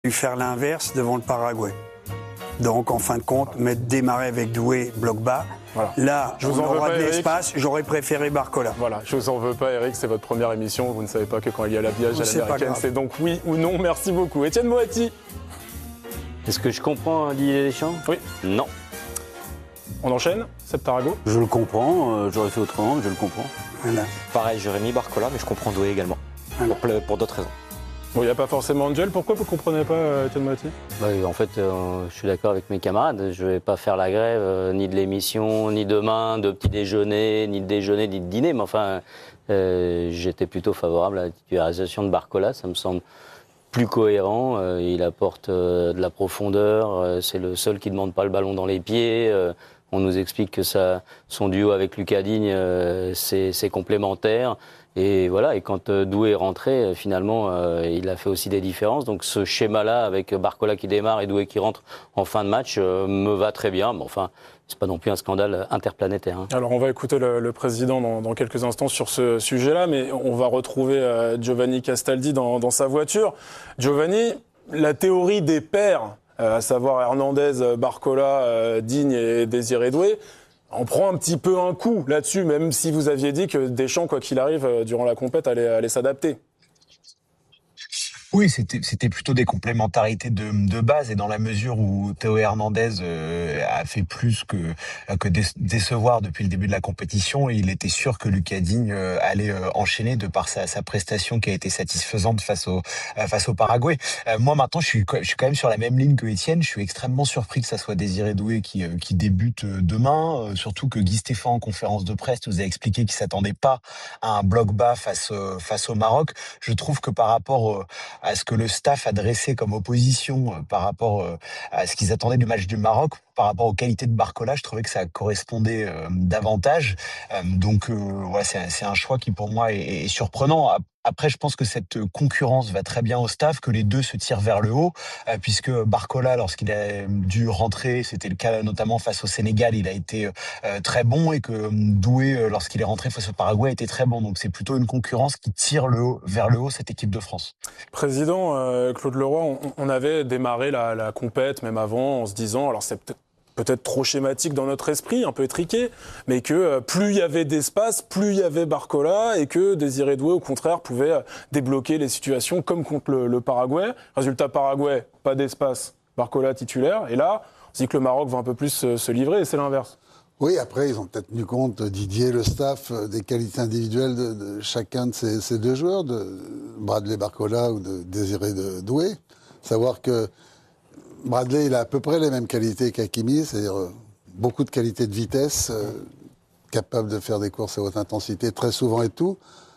dû faire l'inverse devant le Paraguay. Donc, en fin de compte, démarrer avec Doué, bloc bas. Voilà. Là, je vous on en aura veux pas, de Eric. l'espace. J'aurais préféré Barcola. Voilà, je vous en veux pas, Eric, c'est votre première émission. Vous ne savez pas que quand il y a l'habillage à l'américaine, c'est donc oui ou non. Merci beaucoup. Étienne Moati. Est-ce que je comprends Didier Deschamps ? Oui. Non. On enchaîne, Seb Tarago. Je le comprends, j'aurais fait autrement, mais je le comprends. Voilà. Pareil, j'aurais mis Barcola, mais je comprends Doué également. Pour d'autres raisons. Bon, il n'y a pas forcément de duel. Pourquoi vous ne comprenez pas, Étienne Moati ? En fait, je suis d'accord avec mes camarades. Je ne vais pas faire la grève, ni de l'émission, ni demain, de petit déjeuner, ni de déjeuner, ni de dîner. Mais enfin, j'étais plutôt favorable à la titularisation de Barcola. Ça me semble plus cohérent. Il apporte de la profondeur. C'est le seul qui ne demande pas le ballon dans les pieds. On nous explique que son duo avec Lucas Digne, c'est complémentaire. Et voilà, et quand Doué est rentré, finalement, il a fait aussi des différences. Donc ce schéma-là, avec Barcola qui démarre et Doué qui rentre en fin de match, me va très bien. Mais enfin, c'est pas non plus un scandale interplanétaire. Hein. Alors on va écouter le président dans quelques instants sur ce sujet-là, mais on va retrouver Giovanni Castaldi dans sa voiture. Giovanni, la théorie des pairs, à savoir Hernandez, Barcola, Digne et Désiré Doué, on prend un petit peu un coup là-dessus, même si vous aviez dit que Deschamps, quoi qu'il arrive, durant la compète, allait s'adapter. Oui, c'était plutôt des complémentarités de base, et dans la mesure où Théo Hernandez a fait plus que décevoir depuis le début de la compétition, il était sûr que Lucas Digne allait enchaîner de par sa prestation qui a été satisfaisante face au Paraguay. Moi maintenant, je suis quand même sur la même ligne que Étienne. Je suis extrêmement surpris que ça soit Désiré Doué qui débute demain, surtout que Guy Stéphane en conférence de presse nous a expliqué qu'il s'attendait pas à un bloc bas face au Maroc. Je trouve que par rapport à ce que le staff a dressé comme opposition par rapport à ce qu'ils attendaient du match du Maroc, par rapport aux qualités de Barcola, je trouvais que ça correspondait davantage. Donc voilà, c'est un choix qui pour moi est surprenant. Après, je pense que cette concurrence va très bien au staff, que les deux se tirent vers le haut, puisque Barcola, lorsqu'il a dû rentrer, c'était le cas notamment face au Sénégal, il a été très bon, et que Doué, lorsqu'il est rentré face au Paraguay, a été très bon. Donc c'est plutôt une concurrence qui tire vers le haut cette équipe de France. Président Claude Leroy, on avait démarré la compète même avant en se disant, alors c'est peut-être trop schématique dans notre esprit, un peu étriqué, mais que plus il y avait d'espace, plus il y avait Barcola, et que Désiré Doué, au contraire, pouvait débloquer les situations comme contre le Paraguay. Résultat, Paraguay, pas d'espace, Barcola titulaire, et là, on se dit que le Maroc va un peu plus se livrer, et c'est l'inverse. Oui, après, ils ont peut-être tenu compte, Didier, le staff, des qualités individuelles de chacun de ces deux joueurs, de Bradley Barcola ou de Désiré Doué. Savoir que Bradley, il a à peu près les mêmes qualités qu'Hakimi, c'est-à-dire beaucoup de qualités de vitesse, capable de faire des courses à haute intensité très souvent et tout.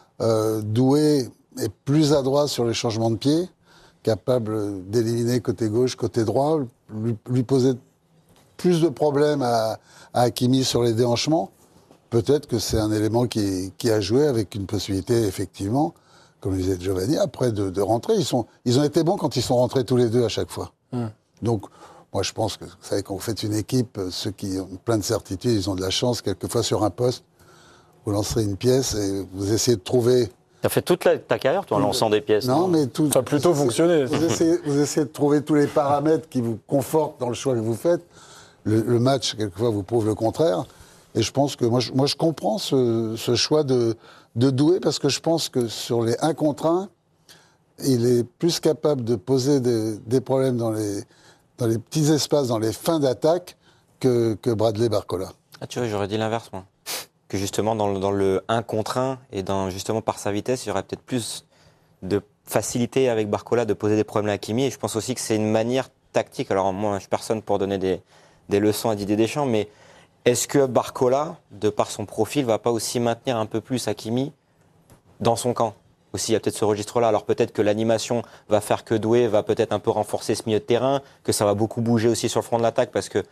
Doué est plus adroit sur les changements de pied, capable d'éliminer côté gauche, côté droit, lui poser plus de problèmes à Hakimi sur les déhanchements. Peut-être que c'est un élément qui a joué, avec une possibilité, effectivement, comme le disait Giovanni, après de rentrer. Ils ont été bons quand ils sont rentrés tous les deux à chaque fois. Donc, moi, je pense que, vous savez, quand vous faites une équipe, ceux qui ont plein de certitudes, ils ont de la chance. Quelquefois, sur un poste, vous lancerez une pièce et vous essayez de trouver... T'as fait toute ta carrière, toi, en lançant des pièces. Non, mais tout... Ça a plutôt fonctionné. Vous essayez de trouver tous les paramètres qui vous confortent dans le choix que vous faites. Le match, quelquefois, vous prouve le contraire. Et je pense que... Moi, je comprends ce choix de Doué, parce que je pense que sur les 1 contre 1, il est plus capable de poser des problèmes dans les petits espaces, dans les fins d'attaque, que Bradley Barcola. Ah, tu vois, j'aurais dit l'inverse, moi. Que justement, dans le 1 contre 1, et justement par sa vitesse, il y aurait peut-être plus de facilité avec Barcola de poser des problèmes à Hakimi. Et je pense aussi que c'est une manière tactique. Alors moi, je suis personne pour donner des leçons à Didier Deschamps, mais est-ce que Barcola, de par son profil, va pas aussi maintenir un peu plus Hakimi dans son camp ? Aussi, il y a peut-être ce registre-là. Alors peut-être que l'animation va faire que Doué va peut-être un peu renforcer ce milieu de terrain, que ça va beaucoup bouger aussi sur le front de l'attaque, parce que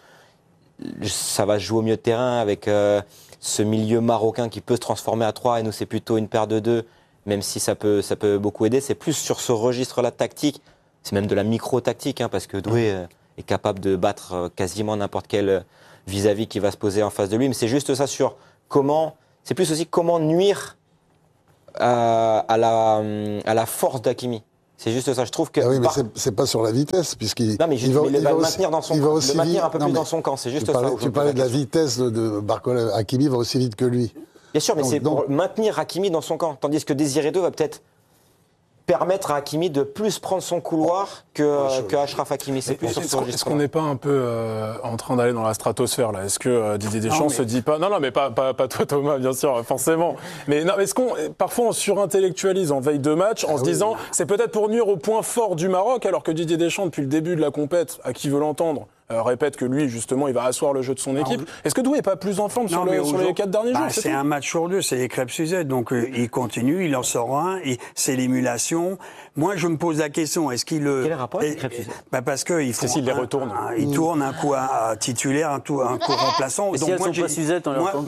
ça va se jouer au milieu de terrain avec ce milieu marocain qui peut se transformer à 3, et nous c'est plutôt une paire de 2, même si ça peut beaucoup aider. C'est plus sur ce registre-là tactique, c'est même de la micro-tactique, parce que Doué est capable de battre quasiment n'importe quel vis-à-vis qui va se poser en face de lui. Mais c'est juste ça sur c'est plus aussi comment nuire à la force d'Hakimi. C'est juste ça. Je trouve que. Ah oui, mais c'est pas sur la vitesse, puisqu'il Non, mais il va le maintenir dans son camp. Le maintenir un peu plus mais dans son camp. C'est juste ça. Tu parlais de la vitesse de Barcola. Hakimi va aussi vite que lui. Bien sûr, mais c'est pour maintenir Hakimi dans son camp. Tandis que Désiré II va peut-être permettre à Hakimi de plus prendre son couloir que Achraf Hakimi. C'est plus sur ce registre. Est-ce qu'on n'est pas un peu en train d'aller dans la stratosphère là? Est-ce que Didier Deschamps se dit pas... Non, mais pas toi Thomas, bien sûr, forcément. Mais non, est-ce qu'on parfois on surintellectualise en veille de match en se disant c'est peut-être pour nuire au point fort du Maroc, alors que Didier Deschamps depuis le début de la compète, à qui veut l'entendre, répète que lui, justement, il va asseoir le jeu de son équipe. Est-ce que Doué n'est pas plus en forme sur les 4 derniers jours? C'est un match sur 2, c'est les crêpes Suzette. Donc il continue, il en sort un, c'est l'émulation. Moi, je me pose la question, est-ce qu'il... Quel est le rapport avec les crêpes Suzette? Parce qu'il faut... s'il les retourne. Il tourne un coup à titulaire, un coup remplaçant. Et si elles sont pas Suzette, on leur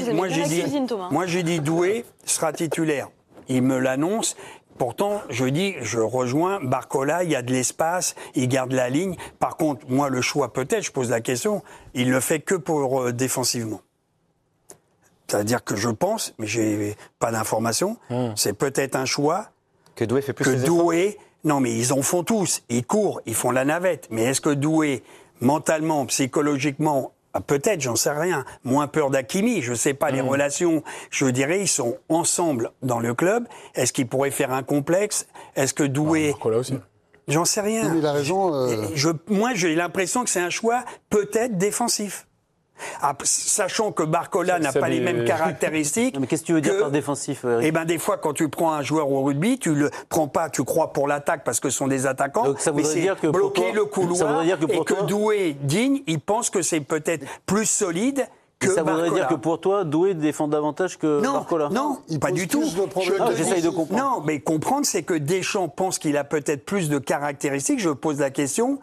moi, j'ai dit Doué sera titulaire. Il me l'annonce. Pourtant, je rejoins Barcola, il y a de l'espace, il garde la ligne. Par contre, moi, le choix, peut-être, je pose la question, il le fait que pour défensivement. C'est-à-dire que je pense, mais j'ai pas d'informations, c'est peut-être un choix que Doué fait plus que ses Doué. Non, mais ils en font tous, ils courent, ils font la navette. Mais est-ce que Doué, mentalement, psychologiquement, peut-être, j'en sais rien. Moins peur d'Hakimi, je sais pas les relations. Je dirais, ils sont ensemble dans le club. Est-ce qu'ils pourraient faire un complexe? Est-ce que Doué... Barcola aussi. J'en sais rien. Mais il a raison. Moi, j'ai l'impression que c'est un choix peut-être défensif. Sachant que Barcola n'a pas les mêmes caractéristiques. Mais qu'est-ce que tu veux dire par défensif, Eric? Eh ben, des fois, quand tu prends un joueur au rugby, tu le prends pas, tu crois pour l'attaque parce que ce sont des attaquants. Donc ça voudrait dire que bloquer le couloir. Ça voudrait dire que et que Doué, Digne, il pense que c'est peut-être plus solide que ça voudrait Barcola. dire que pour toi, Doué défend davantage que Barcola? Non, pas du tout. J'essaye de comprendre. Non, mais comprendre, c'est que Deschamps pense qu'il a peut-être plus de caractéristiques. Je pose la question.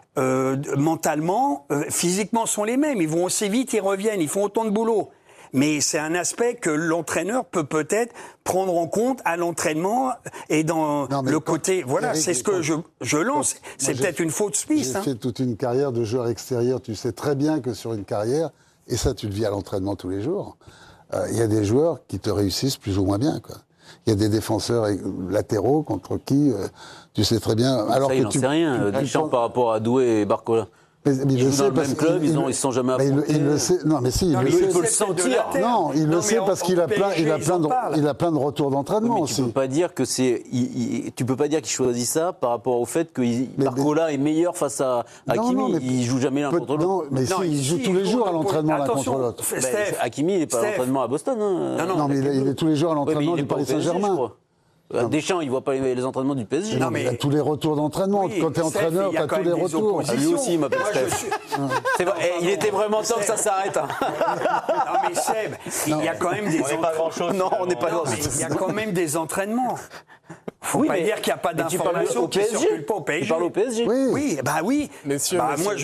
Mentalement, physiquement sont les mêmes. Ils vont aussi vite, ils reviennent, ils font autant de boulot. Mais c'est un aspect que l'entraîneur peut peut-être prendre en compte à l'entraînement et dans le côté... Voilà, Eric, c'est ce que je lance. C'est peut-être une fausse piste. J'ai fait toute une carrière de joueur extérieur. Tu sais très bien que sur une carrière, et ça tu le vis à l'entraînement tous les jours, il y a des joueurs qui te réussissent plus ou moins bien, quoi. Il y a des défenseurs latéraux contre qui tu sais très bien. Alors ça, il n'en sait rien, Deschamps, par rapport à Doué et Barcola. Mais ils jouent dans le même club, ils ne se sont jamais affrontés. Il le sait. Non, mais si, il le sait. Il peut le sentir. Non, il le sait parce qu'il a plein de retours d'entraînement aussi. Tu peux pas dire que tu peux pas dire qu'il choisit ça par rapport au fait que Barcola est meilleur face à Hakimi. Il joue jamais l'un contre l'autre. Non, mais si, il joue tous les jours à l'entraînement l'un contre l'autre. Hakimi, il n'est pas à l'entraînement à Boston. Non, mais il est tous les jours à l'entraînement du Paris Saint-Germain. Deschamps, il voit pas les entraînements du PSG. Non, mais il a tous les retours d'entraînement. Quand tu es entraîneur, tu as tous les retours. Lui aussi, il m'appelle Steph. Il était vraiment temps que ça s'arrête. Non, mais Seb, il y a quand même des... On n'est pas grand-chose. Non, on n'est pas grand-chose. Il y a quand même des entraînements. Faut pas dire qu'il n'y a pas d'informations qui ne circulent pas au PSG. Tu parles au PSG? Oui, bah oui. Messieurs,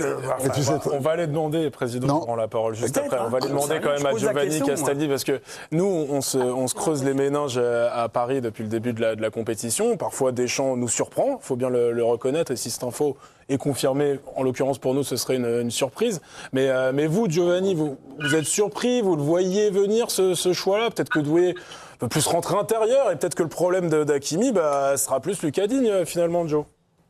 on va aller demander, Président, prend la parole juste après. On va aller demander quand même à Giovanni Castaldi, parce que nous, on se creuse les méninges à Paris depuis le début de la compétition. Parfois, Deschamps nous surprend, il faut bien le reconnaître, et si cette info est confirmée, en l'occurrence pour nous, ce serait une surprise. Mais vous, Giovanni, vous êtes surpris, vous le voyez venir, ce choix-là? Peut-être que Doué peut plus rentrer intérieur, et peut-être que le problème d'Hakimi sera plus Lucas Digne, finalement, Joe.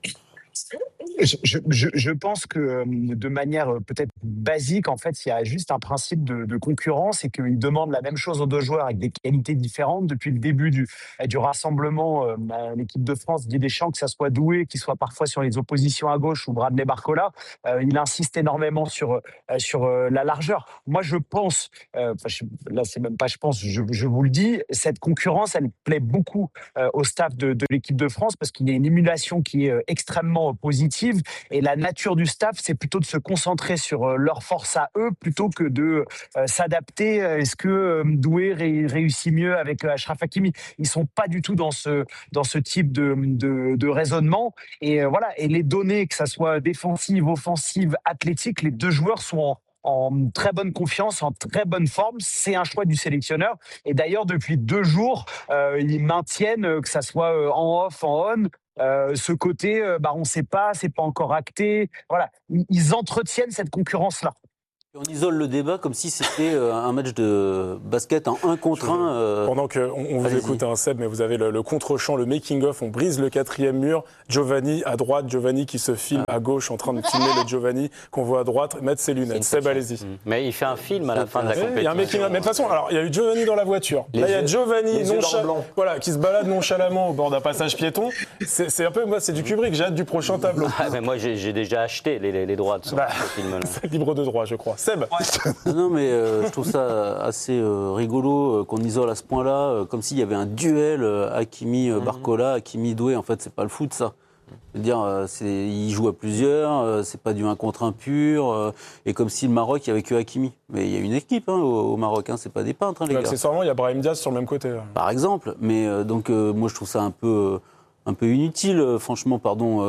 Je pense que de manière peut-être basique, en fait, il y a juste un principe de concurrence et qu'ils demandent la même chose aux deux joueurs avec des qualités différentes. Depuis le début du rassemblement à l'équipe de France, Didier Deschamps, que ça soit Doué, qu'il soit parfois sur les oppositions à gauche ou Bradley Barcola, il insiste énormément sur la largeur. Moi, je pense, là, c'est même pas je pense, je vous le dis, cette concurrence, elle plaît beaucoup au staff de l'équipe de France parce qu'il y a une émulation qui est extrêmement positive. Et la nature du staff, c'est plutôt de se concentrer sur leur force à eux plutôt que de s'adapter. Est-ce que Doué réussit mieux avec Achraf Hakimi? Ils sont pas du tout dans ce type de raisonnement. Et voilà. Et les données, que ça soit défensive, offensive, athlétique, les deux joueurs sont en très bonne confiance, en très bonne forme. C'est un choix du sélectionneur. Et d'ailleurs, depuis 2 jours, ils maintiennent, que ça soit en off, en on, ce côté, on ne sait pas, c'est pas encore acté. Voilà, ils entretiennent cette concurrence-là. On isole le débat comme si c'était un match de basket en 1 contre 1. Pendant qu'on vous écoute, Seb, mais vous avez le contre-champ, le making-of, on brise le 4e mur. Giovanni à droite, Giovanni qui se filme à gauche en train de filmer le Giovanni qu'on voit à droite, mettre ses lunettes. Seb, allez-y. Mais il fait un film à la fin de la compétition. Il y a un making-of. Mais de toute façon, alors, il y a eu Giovanni dans la voiture. Là, il y a Giovanni qui se balade nonchalamment au bord d'un passage piéton. C'est un peu, moi, c'est du Kubrick. J'ai hâte du prochain tableau. Mais moi, j'ai déjà acheté les droits de ce film-là. C'est libre de droit, je crois. Seb. Non, mais je trouve ça assez rigolo qu'on isole à ce point-là, comme s'il y avait un duel Hakimi-Barcola, Hakimi-Doué. En fait, c'est pas le foot, ça. C'est-à-dire, ils jouent à plusieurs, c'est pas du 1 contre 1 pur, et comme si le Maroc, il n'y avait que Hakimi. Mais il y a une équipe au Maroc, c'est pas des peintres, les gars. Accessoirement, il y a Brahim Diaz sur le même côté. Par exemple, mais moi je trouve ça un peu inutile, franchement,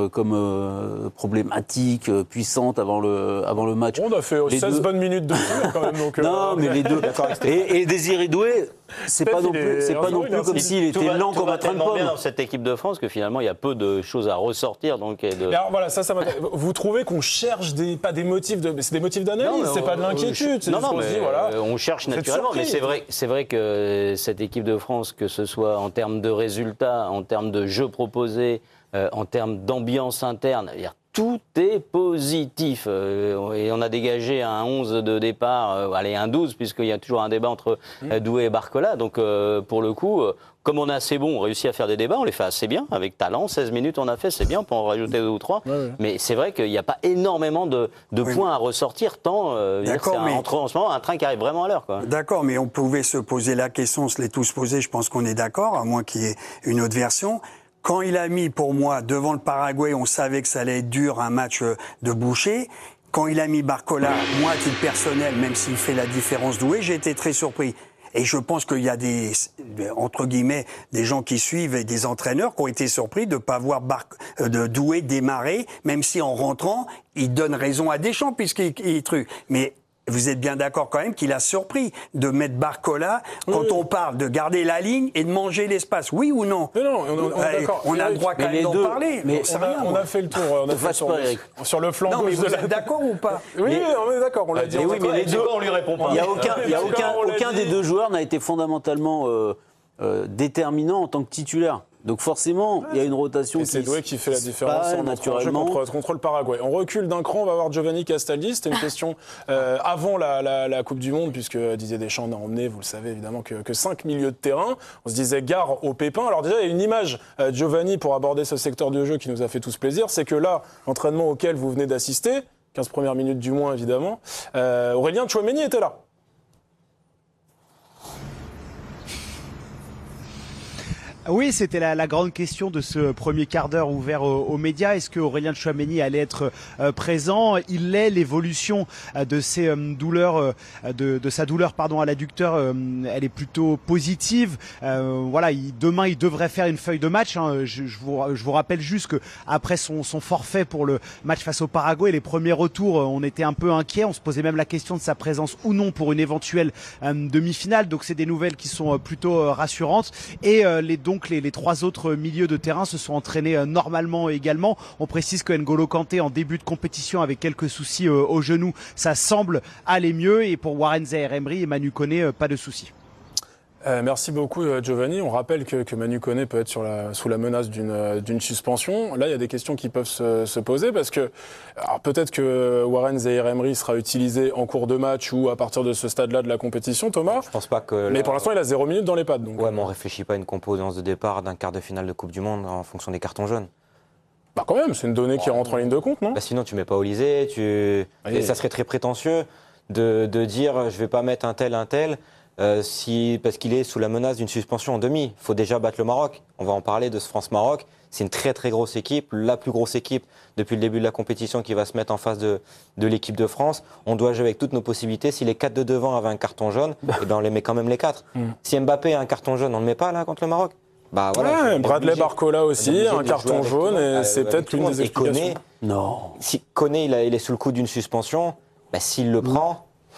comme problématique, puissante avant le match. On a fait 16 bonnes minutes de tir quand même. Donc, non, mais les deux. Et Désiré Doué, c'est pas non plus comme s'il était lent comme un train de pomme. Bien dans cette équipe de France que finalement il y a peu de choses à ressortir. Donc, alors voilà, ça vous trouvez qu'on cherche c'est des motifs d'analyse, c'est pas de l'inquiétude. On cherche naturellement. Mais c'est vrai que cette équipe de France, que ce soit en termes de résultats, en termes de jeux proposés, en termes d'ambiance interne, tout est positif. Et on a dégagé un 11 de départ, un 12, puisqu'il y a toujours un débat entre Doué et Barcola. Donc, pour le coup, comme on est assez bon, on réussit à faire des débats, on les fait assez bien, avec talent. 16 minutes on a fait, c'est bien, on peut en rajouter 2 ou 3. Ouais. Mais c'est vrai qu'il n'y a pas énormément de points à ressortir, tant en ce moment, un train qui arrive vraiment à l'heure. D'accord, mais on pouvait se poser la question, on se l'est tous posé, je pense qu'on est d'accord, à moins qu'il y ait une autre version. Quand il a mis, pour moi, devant le Paraguay, on savait que ça allait être dur, un match de boucher. Quand il a mis Barcola, moi, à titre personnel, même s'il fait la différence Doué, j'ai été très surpris. Et je pense qu'il y a entre guillemets, des gens qui suivent et des entraîneurs qui ont été surpris de ne pas voir de Doué démarrer, même si en rentrant, il donne raison à Deschamps puisqu'il truc. Mais vous êtes bien d'accord quand même qu'il a surpris de mettre Barcola quand on parle de garder la ligne et de manger l'espace. Oui ou non? Non, on est d'accord. On a le droit quand même d'en parler. Mais on a fait le tour. On a fait sur le flanc. Non, mais vous êtes d'accord ou pas? Oui, on est d'accord. On l'a dit. Oui, mais les deux, on lui répond pas. Il y a aucun des deux joueurs n'a été fondamentalement déterminant en tant que titulaire. Donc forcément, il y a une rotation c'est Doué qui fait la différence naturellement contre le Paraguay. On recule d'un cran, on va voir Giovanni Castaldi. C'était une question avant la Coupe du Monde, puisque Didier Deschamps n'a emmené, vous le savez évidemment, que 5 milieux de terrain. On se disait gare aux pépins. Alors déjà, il y a une image, Giovanni, pour aborder ce secteur du jeu qui nous a fait tous plaisir. C'est que là, l'entraînement auquel vous venez d'assister, 15 premières minutes du moins évidemment, Aurélien Tchouameni était là. Oui, c'était la grande question de ce premier quart d'heure ouvert aux médias. Est-ce que Aurélien Tchouameni allait être présent? Il l'est. L'évolution de ses douleurs, de sa douleur à l'adducteur, elle est plutôt positive. Demain, il devrait faire une feuille de match. Je vous rappelle juste que après son forfait pour le match face au Paraguay, les premiers retours, on était un peu inquiets. On se posait même la question de sa présence ou non pour une éventuelle demi-finale. Donc c'est des nouvelles qui sont plutôt rassurantes. Et les 3 autres milieux de terrain se sont entraînés normalement également. On précise que N'Golo Kanté en début de compétition avec quelques soucis au genou, ça semble aller mieux. Et pour Warren Zaïre-Emery et Manu Koné, pas de soucis. Merci beaucoup Giovanni. On rappelle que Manu Koné peut être sous la menace d'une suspension. Là, il y a des questions qui peuvent se poser parce que peut-être que Warren Zaïre-Emery sera utilisé en cours de match ou à partir de ce stade-là de la compétition, Thomas. Je pense pas que. Mais pour l'instant, il a 0 minutes dans les pattes. Donc. Ouais, mais on réfléchit pas à une composance de départ d'un quart de finale de Coupe du Monde en fonction des cartons jaunes. Bah quand même, c'est une donnée qui rentre en ligne de compte, non? Sinon, tu mets pas Olysée. Et ça serait très prétentieux de dire je vais pas mettre un tel. Parce qu'il est sous la menace d'une suspension en demi. Il faut déjà battre le Maroc. On va en parler de ce France-Maroc. C'est une très très grosse équipe, la plus grosse équipe depuis le début de la compétition qui va se mettre en face de l'équipe de France. On doit jouer avec toutes nos possibilités. Si les 4 de devant avaient un carton jaune, on les met quand même les 4. Si Mbappé a un carton jaune, on ne le met pas là contre le Maroc. Bradley Barcola aussi, un carton jaune, et c'est peut-être l'une des explications. Si Koné il est sous le coup d'une suspension, s'il le prend...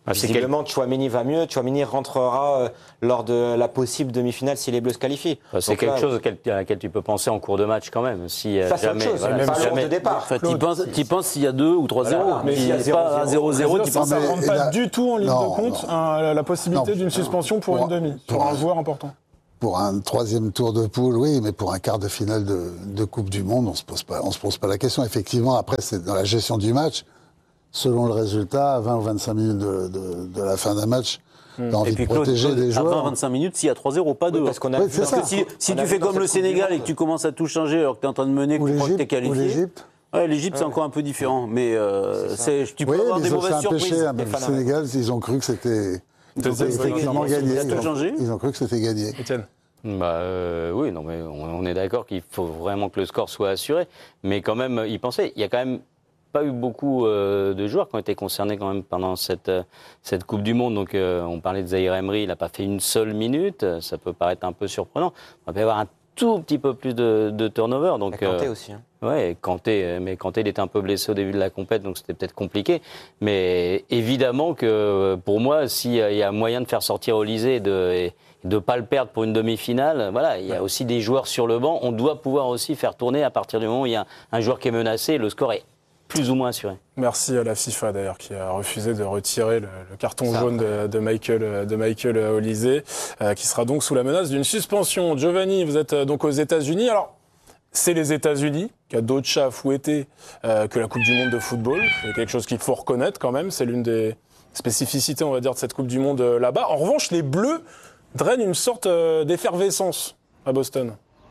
Visiblement, Tchouaméni va mieux. Tchouaméni rentrera lors de la possible demi-finale si les Bleus se qualifient. C'est quelque chose à laquelle tu peux penser en cours de match quand même. Si ça, c'est jamais, autre chose. voilà, Pas jamais. de départ. Enfin, t'y penses s'il y a 2 ou 3-0. Voilà, mais s'il y a pas 0-0, ça ne rentre pas du tout en ligne de compte la possibilité d'une suspension pour une demi, pour un joueur important. Pour un 3e tour de poule, oui, mais pour un quart de finale de Coupe du Monde, on se pose pas la question. Effectivement, après, c'est dans la gestion du match. Selon le résultat, à 20 ou 25 minutes de la fin d'un match, t'as envie de protéger des joueurs. À 20-25 minutes, s'il y a 3-0, pas 2. Parce Oui, c'est ça. Si tu fais comme le Sénégal et que tu commences à tout changer alors que tu es en train de mener, que tu crois que tu es qualifié. Ou l'Égypte. Ouais, l'Égypte, c'est encore un peu différent. Mais tu peux Oui, avoir mais des ils ont fait mauvaises un surprises. péché. Le Sénégal, ils ont cru que c'était effectivement gagné. Ils ont cru que c'était gagné. Étienne. Oui, non, mais on est d'accord qu'il faut vraiment que le score soit assuré. Mais quand même, y penser. Il y a quand même pas eu beaucoup de joueurs qui ont été concernés quand même pendant cette Coupe du Monde. Donc, on parlait de Zahir Emery, il n'a pas fait une seule minute. Ça peut paraître un peu surprenant. On va y avoir un tout petit peu plus de turnover. Donc, Kanté aussi. Ouais, Kanté, mais Kanté, il était un peu blessé au début de la compète, donc c'était peut-être compliqué. Mais évidemment que pour moi, s'il y a moyen de faire sortir Olysée et de ne pas le perdre pour une demi-finale, voilà, il y a aussi des joueurs sur le banc. On doit pouvoir aussi faire tourner à partir du moment où il y a un joueur qui est menacé, le score est plus ou moins assuré. Merci à la FIFA d'ailleurs qui a refusé de retirer le carton jaune de Michael Olysée, qui sera donc sous la menace d'une suspension. Giovanni, vous êtes donc aux États-Unis. Alors, c'est les États-Unis qui a d'autres chats à fouetter que la Coupe du Monde de football. C'est quelque chose qu'il faut reconnaître quand même. C'est l'une des spécificités, on va dire, de cette Coupe du Monde là-bas. En revanche, les Bleus drainent une sorte d'effervescence à Boston.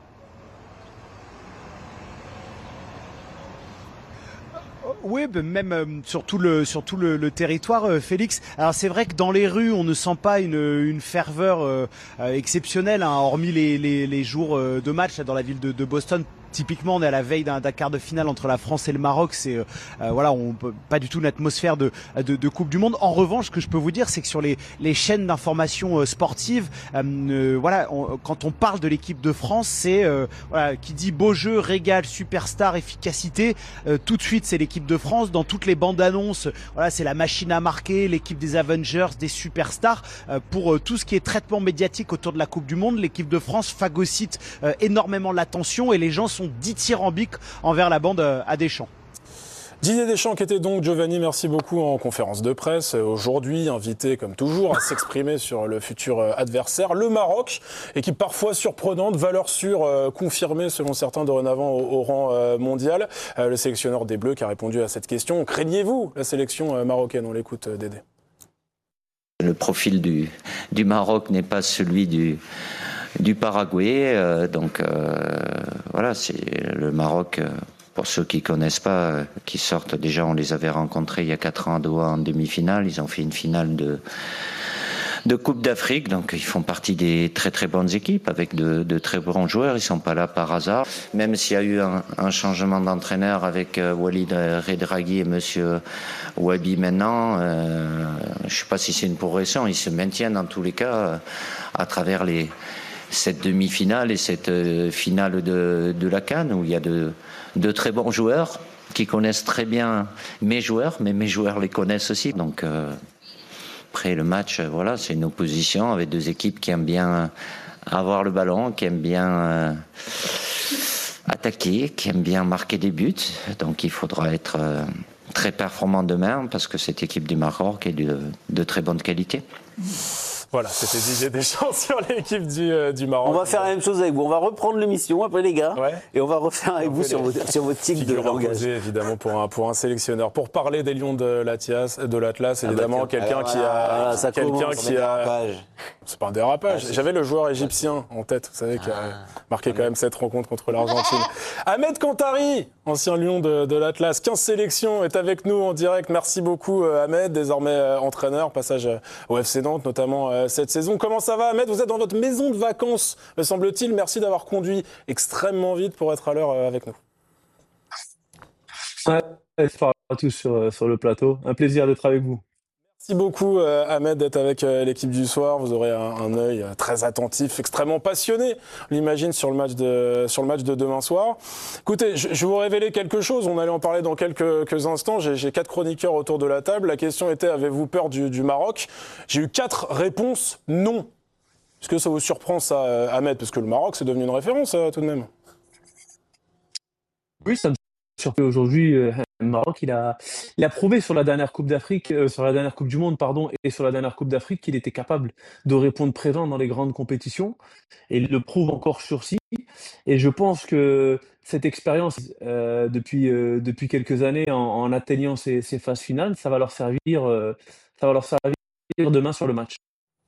Oui, même sur tout le territoire, Félix. Alors c'est vrai que dans les rues, on ne sent pas une ferveur exceptionnelle, hein, hormis les jours de match là, dans la ville de Boston. Typiquement, on est à la veille d'un quart de finale entre la France et le Maroc. C'est voilà, on peut pas du tout une atmosphère de Coupe du Monde. En revanche, ce que je peux vous dire, c'est que sur les chaînes d'information sportive, voilà, quand on parle de l'équipe de France, c'est voilà, qui dit beau jeu, régal, superstar, efficacité. Tout de suite, c'est l'équipe de France. Dans toutes les bandes annonces, voilà, c'est la machine à marquer, l'équipe des Avengers, des superstars. Pour tout ce qui est traitement médiatique autour de la Coupe du Monde, l'équipe de France phagocyte énormément l'attention et les gens sont dithyrambiques envers la bande à Deschamps. Didier Deschamps qui était donc, Giovanni, merci beaucoup, en conférence de presse. Aujourd'hui, invité comme toujours à s'exprimer sur le futur adversaire, le Maroc, équipe parfois surprenante, valeur sûre, confirmée selon certains dorénavant au rang mondial. Le sélectionneur des Bleus qui a répondu à cette question. Craignez-vous la sélection marocaine? On l'écoute, Dédé. Le profil du Maroc n'est pas celui du Paraguay, voilà, c'est le Maroc, pour ceux qui connaissent pas, qui sortent déjà, on les avait rencontrés il y a 4 ans à Doha en demi-finale, ils ont fait une finale de Coupe d'Afrique, donc ils font partie des très très bonnes équipes avec de très bons joueurs, ils sont pas là par hasard, même s'il y a eu un changement d'entraîneur avec Walid Regragui et monsieur Wabi maintenant, je sais pas si c'est une progression, ils se maintiennent dans tous les cas à travers cette demi-finale et cette finale de la CAN où il y a de très bons joueurs qui connaissent très bien mes joueurs, mais mes joueurs les connaissent aussi. Donc après le match, voilà, c'est une opposition avec 2 équipes qui aiment bien avoir le ballon, qui aiment bien attaquer, qui aiment bien marquer des buts. Donc il faudra être très performant demain parce que cette équipe du Maroc est de très bonne qualité. Voilà, c'était Didier Deschamps sur l'équipe du Maroc. On va faire la même chose avec vous. On va reprendre l'émission après, les gars. Ouais. Et on va refaire avec vous sur votre tic de langage. Évidemment, pour un sélectionneur. Pour parler des Lions de l'Atlas, évidemment, quelqu'un qui a. C'est pas un dérapage. J'avais le joueur égyptien en tête, vous savez, qui a marqué quand même cette rencontre contre l'Argentine. Ahmed Kantari, ancien Lion de l'Atlas, 15 sélections, est avec nous en direct. Merci beaucoup, Ahmed, désormais entraîneur, passage au FC Nantes, notamment cette saison. Comment ça va, Ahmed? Vous êtes dans votre maison de vacances, me semble-t-il. Merci d'avoir conduit extrêmement vite pour être à l'heure avec nous. Ouais, bonsoir à tous sur le plateau. Un plaisir d'être avec vous. Merci beaucoup Ahmed d'être avec l'équipe du soir. Vous aurez un œil très attentif, extrêmement passionné, on l'imagine, sur le match de demain soir. Écoutez, je vais vous révéler quelque chose. On allait en parler dans quelques instants. J'ai 4 chroniqueurs autour de la table. La question était, avez-vous peur du Maroc? J'ai eu 4 réponses non. Est-ce que ça vous surprend ça, Ahmed? Parce que le Maroc, c'est devenu une référence tout de même. Oui, ça me surprend aujourd'hui. Le Maroc, il a prouvé sur la dernière Coupe d'Afrique, sur la dernière Coupe du Monde, pardon, et sur la dernière Coupe d'Afrique qu'il était capable de répondre présent dans les grandes compétitions. Et il le prouve encore sur-ci. Et je pense que cette expérience, depuis quelques années, en atteignant ces phases finales, ça va leur servir demain sur le match.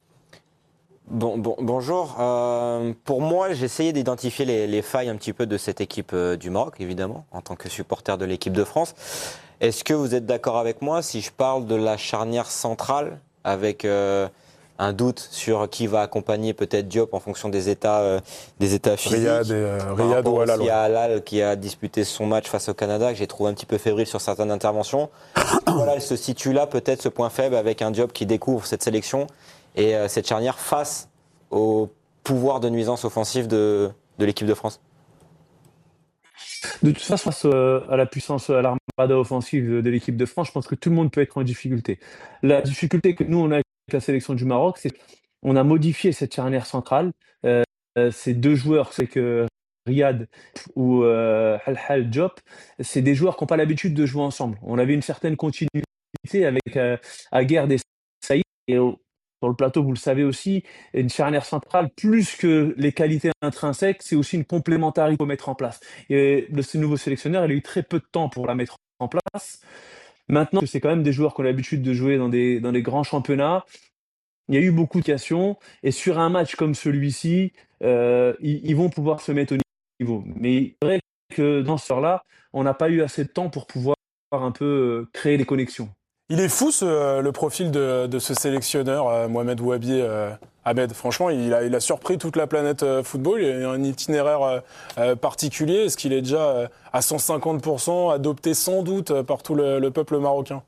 Bonjour. Pour moi, j'ai essayé d'identifier les failles un petit peu de cette équipe du Maroc, évidemment, en tant que supporter de l'équipe de France. Est-ce que vous êtes d'accord avec moi si je parle de la charnière centrale, avec un doute sur qui va accompagner peut-être Diop en fonction des états physiques? Riyad ou Halal. Il y a Halal qui a disputé son match face au Canada, que j'ai trouvé un petit peu fébrile sur certaines interventions. Voilà, elle se situe là, peut-être ce point faible, avec un Diop qui découvre cette sélection. Et cette charnière face au pouvoir de nuisance offensive de l'équipe de France? De toute façon, face à la puissance, à l'armada offensive de l'équipe de France, je pense que tout le monde peut être en difficulté. La difficulté que nous, on a avec la sélection du Maroc, c'est qu'on a modifié cette charnière centrale. Ces 2 joueurs, c'est que Riyad ou Halal Diop, c'est des joueurs qui n'ont pas l'habitude de jouer ensemble. On avait une certaine continuité avec Aguerd et Saïd. Et sur le plateau, vous le savez aussi, une charnière centrale, plus que les qualités intrinsèques, c'est aussi une complémentarité qu'il faut mettre en place. Et ce nouveau sélectionneur, il a eu très peu de temps pour la mettre en place. Maintenant, c'est quand même des joueurs qui ont l'habitude de jouer dans des grands championnats. Il y a eu beaucoup de questions. Et sur un match comme celui-ci, ils vont pouvoir se mettre au niveau. Mais c'est vrai que dans ce là on n'a pas eu assez de temps pour pouvoir un peu créer des connexions. Il est fou le profil de ce sélectionneur, Mohamed Ouabi. Ahmed, franchement, il a surpris toute la planète football. Il a un itinéraire particulier. Est-ce qu'il est déjà à 150%, adopté sans doute par tout le peuple marocain?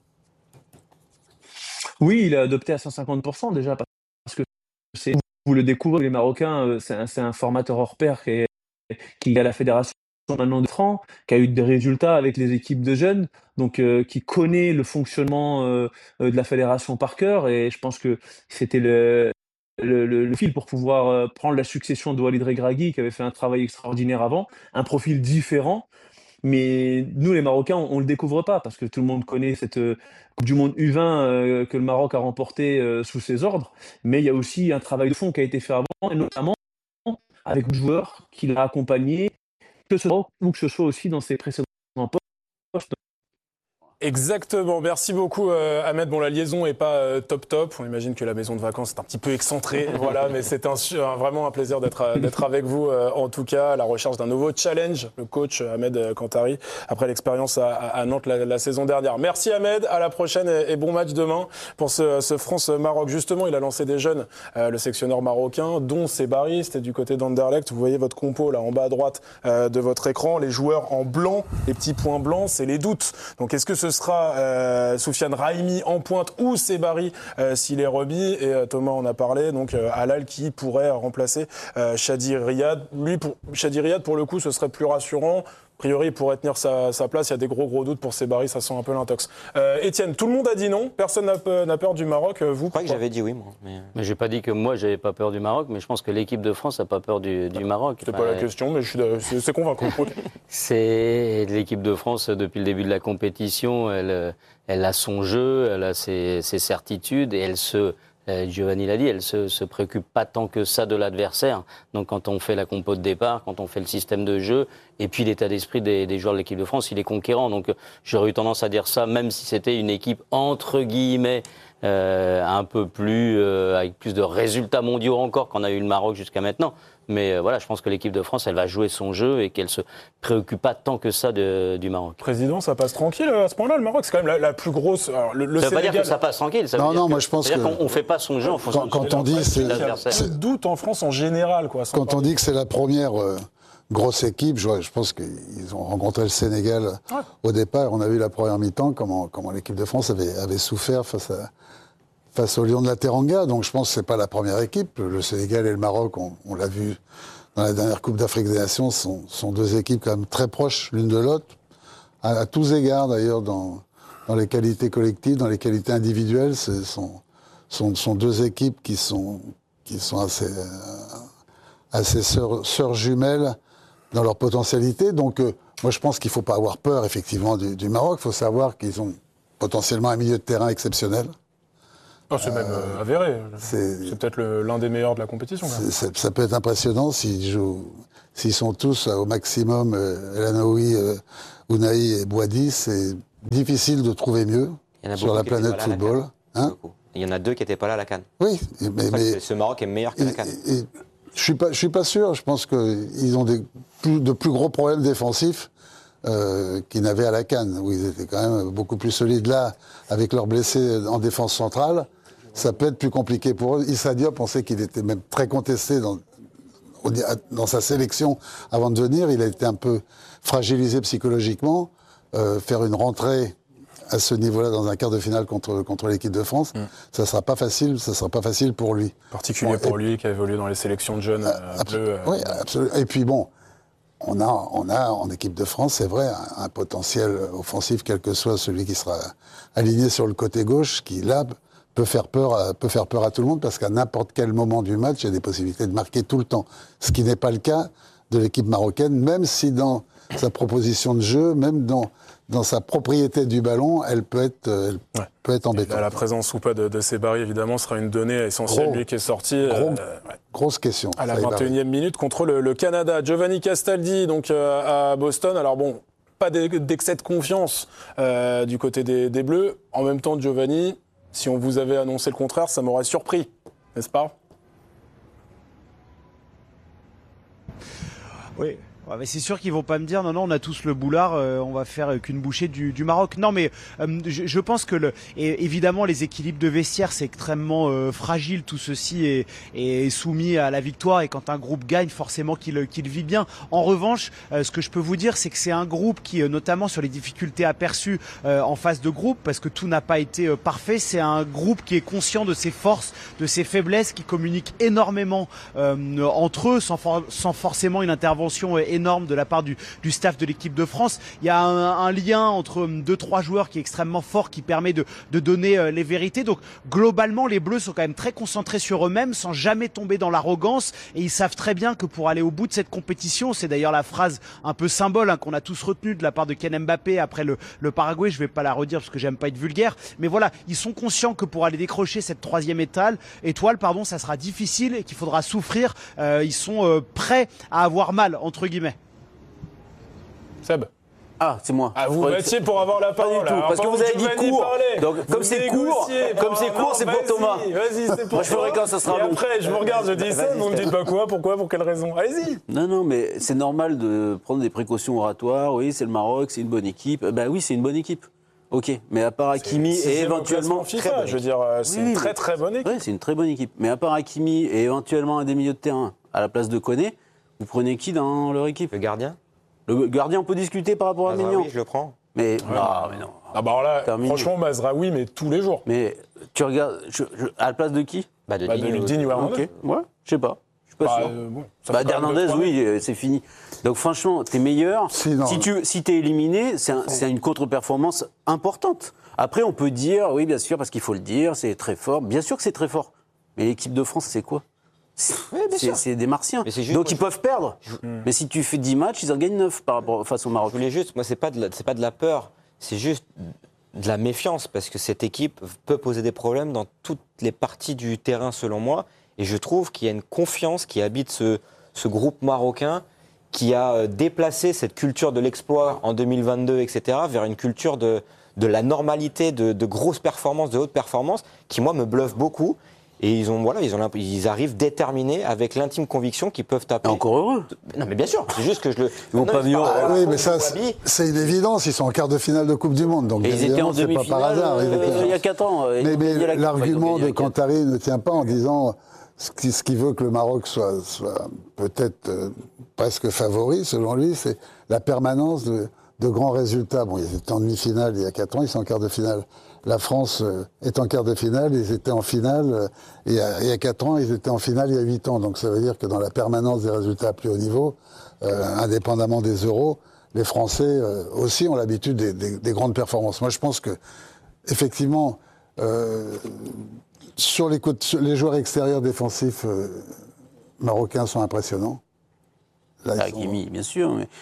Oui, il est adopté à 150% déjà, parce que vous le découvrez, les Marocains, c'est un formateur hors pair qui est à la fédération maintenant de francs, qui a eu des résultats avec les équipes de jeunes, donc qui connaît le fonctionnement de la fédération par cœur, et je pense que c'était le fil pour pouvoir prendre la succession de Walid Regragui, qui avait fait un travail extraordinaire avant, un profil différent. Mais nous, les Marocains, on ne le découvre pas, parce que tout le monde connaît cette Coupe du Monde U20 que le Maroc a remportée sous ses ordres, mais il y a aussi un travail de fond qui a été fait avant, et notamment avec le joueur qui l'a accompagné, que ce soit ou que ce soit aussi dans ses précédents postes. Exactement, merci beaucoup Ahmed. Bon, la liaison est pas top. On imagine que la maison de vacances est un petit peu excentrée, voilà, mais c'est vraiment un plaisir d'être avec vous en tout cas, à la recherche d'un nouveau challenge, le coach Ahmed Kantari, après l'expérience à Nantes la saison dernière. Merci Ahmed, à la prochaine et bon match demain pour ce France-Maroc. Justement, il a lancé des jeunes, le sectionneur marocain, dont Sebari, c'était du côté d'Anderlecht. Vous voyez votre compo là en bas à droite de votre écran, les joueurs en blanc, les petits points blancs, c'est les doutes. Donc est-ce que ce sera Soufiane Raimi en pointe ou Sebari s'il est remis, et Thomas en a parlé, donc Halal qui pourrait remplacer Chadi Riyad. Chadi Riyad, pour le coup, ce serait plus rassurant. A priori, il pourrait tenir sa place. Il y a des gros doutes pour Sebari, ça sent un peu l'intox. Étienne, tout le monde a dit non. Personne n'a peur du Maroc. Vous, je crois que j'avais dit oui, moi. Mais j'ai pas dit que moi, j'avais pas peur du Maroc, mais je pense que l'équipe de France n'a pas peur du Maroc. C'est pas la question, mais c'est convaincant. C'est l'équipe de France, depuis le début de la compétition, elle a son jeu, elle a ses certitudes, et Giovanni l'a dit, elle se préoccupe pas tant que ça de l'adversaire. Donc quand on fait la compo de départ, quand on fait le système de jeu, et puis l'état d'esprit des joueurs de l'équipe de France, il est conquérant. Donc j'aurais eu tendance à dire ça, même si c'était une équipe entre guillemets un peu plus avec plus de résultats mondiaux encore qu'on a eu le Maroc jusqu'à maintenant. Mais voilà, je pense que l'équipe de France, elle va jouer son jeu et qu'elle se préoccupe pas tant que ça du Maroc. Président, ça passe tranquille à ce point-là, le Maroc, c'est quand même la plus grosse. Alors, le ça veut Sénégal... pas dire que ça passe tranquille. Ça veut dire moi je pense que qu'on fait pas son jeu en fonction quand on dit c'est doute en France en général, quoi. Quand on dit que c'est la première grosse équipe, je pense qu'ils ont rencontré le Sénégal au départ. On a vu la première mi-temps comment l'équipe de France avait souffert face face au Lion de la Teranga. Donc je pense que c'est pas la première équipe. Le Sénégal et le Maroc, on l'a vu dans la dernière Coupe d'Afrique des Nations, sont deux équipes quand même très proches l'une de l'autre, à tous égards d'ailleurs, dans les qualités collectives, dans les qualités individuelles. Ce sont deux équipes qui sont assez sœurs jumelles dans leur potentialité. Donc moi je pense qu'il ne faut pas avoir peur effectivement du Maroc. Il faut savoir qu'ils ont potentiellement un milieu de terrain exceptionnel. Oh, c'est même avéré. C'est peut-être l'un des meilleurs de la compétition. Ça peut être impressionnant s'ils sont tous au maximum, El Anaoui, Ounahi et Bouhaddi. C'est difficile de trouver mieux sur la planète football. Il y en a 2 qui n'étaient pas là à la CAN. Oui, mais ce Maroc est meilleur que la CAN. Je suis pas sûr. Je pense qu'ils ont de plus gros problèmes défensifs qu'ils n'avaient à la CAN, où ils étaient quand même beaucoup plus solides. Là, avec leurs blessés en défense centrale, ça peut être plus compliqué pour eux. Issa Diop, on sait qu'il était même très contesté dans sa sélection avant de venir. Il a été un peu fragilisé psychologiquement. Faire une rentrée à ce niveau-là dans un quart de finale contre l'équipe de France, ça sera pas facile pour lui. Particulier pour lui qui a évolué dans les sélections de jeunes bleus. Oui, absolument. Et puis bon, on a en équipe de France, c'est vrai, un potentiel offensif, quel que soit celui qui sera aligné sur le côté gauche, qui là peut faire peur à tout le monde, parce qu'à n'importe quel moment du match, il y a des possibilités de marquer tout le temps. Ce qui n'est pas le cas de l'équipe marocaine, même si dans sa proposition de jeu, même dans sa propriété du ballon, elle peut être embêtante. La présence ou pas de Sebari, évidemment, sera une donnée essentielle, lui qui est sorti. Grosse question. À la 21e minute contre le Canada. Giovanni Castaldi, donc à Boston. Alors bon, pas d'excès de confiance du côté des Bleus. En même temps, Giovanni, si on vous avait annoncé le contraire, ça m'aurait surpris, n'est-ce pas ? Oui. Ouais, mais c'est sûr qu'ils vont pas me dire non, on a tous le boulard, on va faire qu'une bouchée du Maroc. Non, mais je pense que évidemment les équilibres de vestiaire c'est extrêmement fragile. Tout ceci est soumis à la victoire, et quand un groupe gagne, forcément qu'il vit bien. En revanche, ce que je peux vous dire, c'est que c'est un groupe qui, notamment sur les difficultés aperçues en phase de groupe, parce que tout n'a pas été parfait, c'est un groupe qui est conscient de ses forces, de ses faiblesses, qui communique énormément entre eux, sans forcément une intervention énorme de la part du staff de l'équipe de France. Il y a un lien entre 2-3 joueurs qui est extrêmement fort, qui permet de donner les vérités. Donc globalement, les Bleus sont quand même très concentrés sur eux-mêmes, sans jamais tomber dans l'arrogance, et ils savent très bien que pour aller au bout de cette compétition, c'est d'ailleurs la phrase un peu symbole qu'on a tous retenue de la part de Kylian Mbappé après le Paraguay. Je vais pas la redire parce que j'aime pas être vulgaire, mais voilà, ils sont conscients que pour aller décrocher cette 3e étoile, ça sera difficile et qu'il faudra souffrir. Ils sont prêts à avoir mal, entre guillemets. Seb. Ah, c'est moi. Ah, vous battiez pour avoir la parole. Pas du tout, parce que vous avez dit court. Donc, comme c'est court, c'est pour Thomas. Vas-y, c'est pour moi, je ferai quand ça sera long. Après, je vous regarde, je dis ça, vous me dites pas quoi, pourquoi, pour quelle raison. Allez-y. Non, mais c'est normal de prendre des précautions oratoires. Oui, c'est le Maroc, c'est une bonne équipe. Ben oui, c'est une bonne équipe. Ok, mais à part Hakimi et éventuellement FIFA, je veux dire, c'est une très très bonne équipe. Oui, c'est une très bonne équipe. Mais à part Hakimi et éventuellement un des milieux de terrain à la place de Koné, vous prenez qui dans leur équipe ? Le gardien ? Le gardien, on peut discuter par rapport à Mignon. Oui, je le prends. Mais non. Ah bah alors là, franchement, Mazraoui, mais tous les jours. Mais tu regardes, à la place de qui ? De Digne ou Hernandez. Ouais, je sais pas. Je suis pas sûr. Hernandez, oui, c'est fini. Donc franchement, t'es meilleur. Si t'es éliminé, c'est une contre-performance importante. Après, on peut dire, oui, bien sûr, parce qu'il faut le dire, c'est très fort. Bien sûr que c'est très fort. Mais l'équipe de France, c'est quoi ? C'est des Martiens. Donc ils peuvent perdre. Mais si tu fais 10 matchs, ils en gagnent 9 face au Maroc. Je voulais juste, moi, c'est pas de la peur, c'est juste de la méfiance, parce que cette équipe peut poser des problèmes dans toutes les parties du terrain, selon moi. Et je trouve qu'il y a une confiance qui habite ce groupe marocain, qui a déplacé cette culture de l'exploit en 2022, etc., vers une culture de la normalité, de grosses performances, de hautes performances, qui, moi, me bluffe beaucoup. Et ils arrivent déterminés, avec l'intime conviction qu'ils peuvent taper. Encore heureux. Non, mais bien sûr, c'est juste que Ils vont pas venir. Oui, mais ça, c'est une évidence. Ils sont en quart de finale de Coupe du Monde. Donc, et ils étaient en demi-finale pas par hasard. Il y a 4 ans. Mais l'argument de Kantari ne tient pas en disant ce qui veut que le Maroc soit peut-être presque favori, selon lui, c'est la permanence de de grands résultats. Bon, ils étaient en demi-finale il y a 4 ans, ils sont en quart de finale. La France est en quart de finale, ils étaient en finale il y a 4 ans, ils étaient en finale il y a 8 ans. Donc ça veut dire que dans la permanence des résultats à plus haut niveau, indépendamment des euros, les Français aussi ont l'habitude des grandes performances. Moi, je pense que, effectivement, sur les joueurs extérieurs défensifs marocains sont impressionnants. Là, Hakimi, bien sûr. Mais...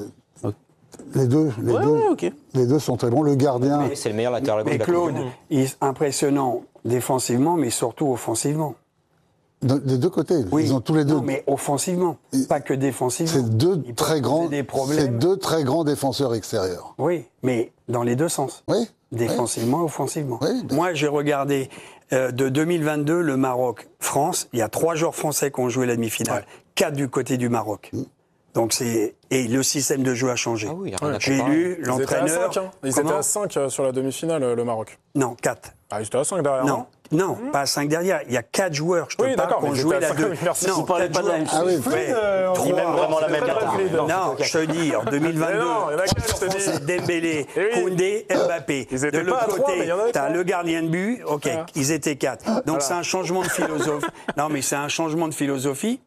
Les deux sont très bons. Le gardien... Mais c'est le meilleur latéral gauche. Mais Claude, il est impressionnant défensivement, mais surtout offensivement. Des deux côtés, oui. Ils ont tous les deux. Non, mais offensivement, pas que défensivement. C'est deux très grands défenseurs extérieurs. Oui, mais dans les deux sens. Oui. Défensivement et offensivement. Oui, moi, j'ai regardé de 2022 le Maroc-France. Il y a 3 joueurs français qui ont joué la demi-finale. 4 du côté du Maroc. Donc et le système de jeu a changé. Ah oui, j'ai lu l'entraîneur. Ils étaient à 5 sur la demi-finale, le Maroc. Non, 4. Ah, ils étaient à 5 derrière. Non, pas à 5 derrière. Il y a 4 joueurs, je te parle, qui ont joué la 2. Merci. Vous ne parlez pas de la même chose. Ah oui, Ils même vraiment la même carte. Non, je te dis, en 2022, c'est Dembélé, Koundé, Mbappé. De l'autre côté, tu as le gardien de but. OK, ils étaient 4. Donc c'est un changement de philosophie. Non, mais c'est un changement de philosophie.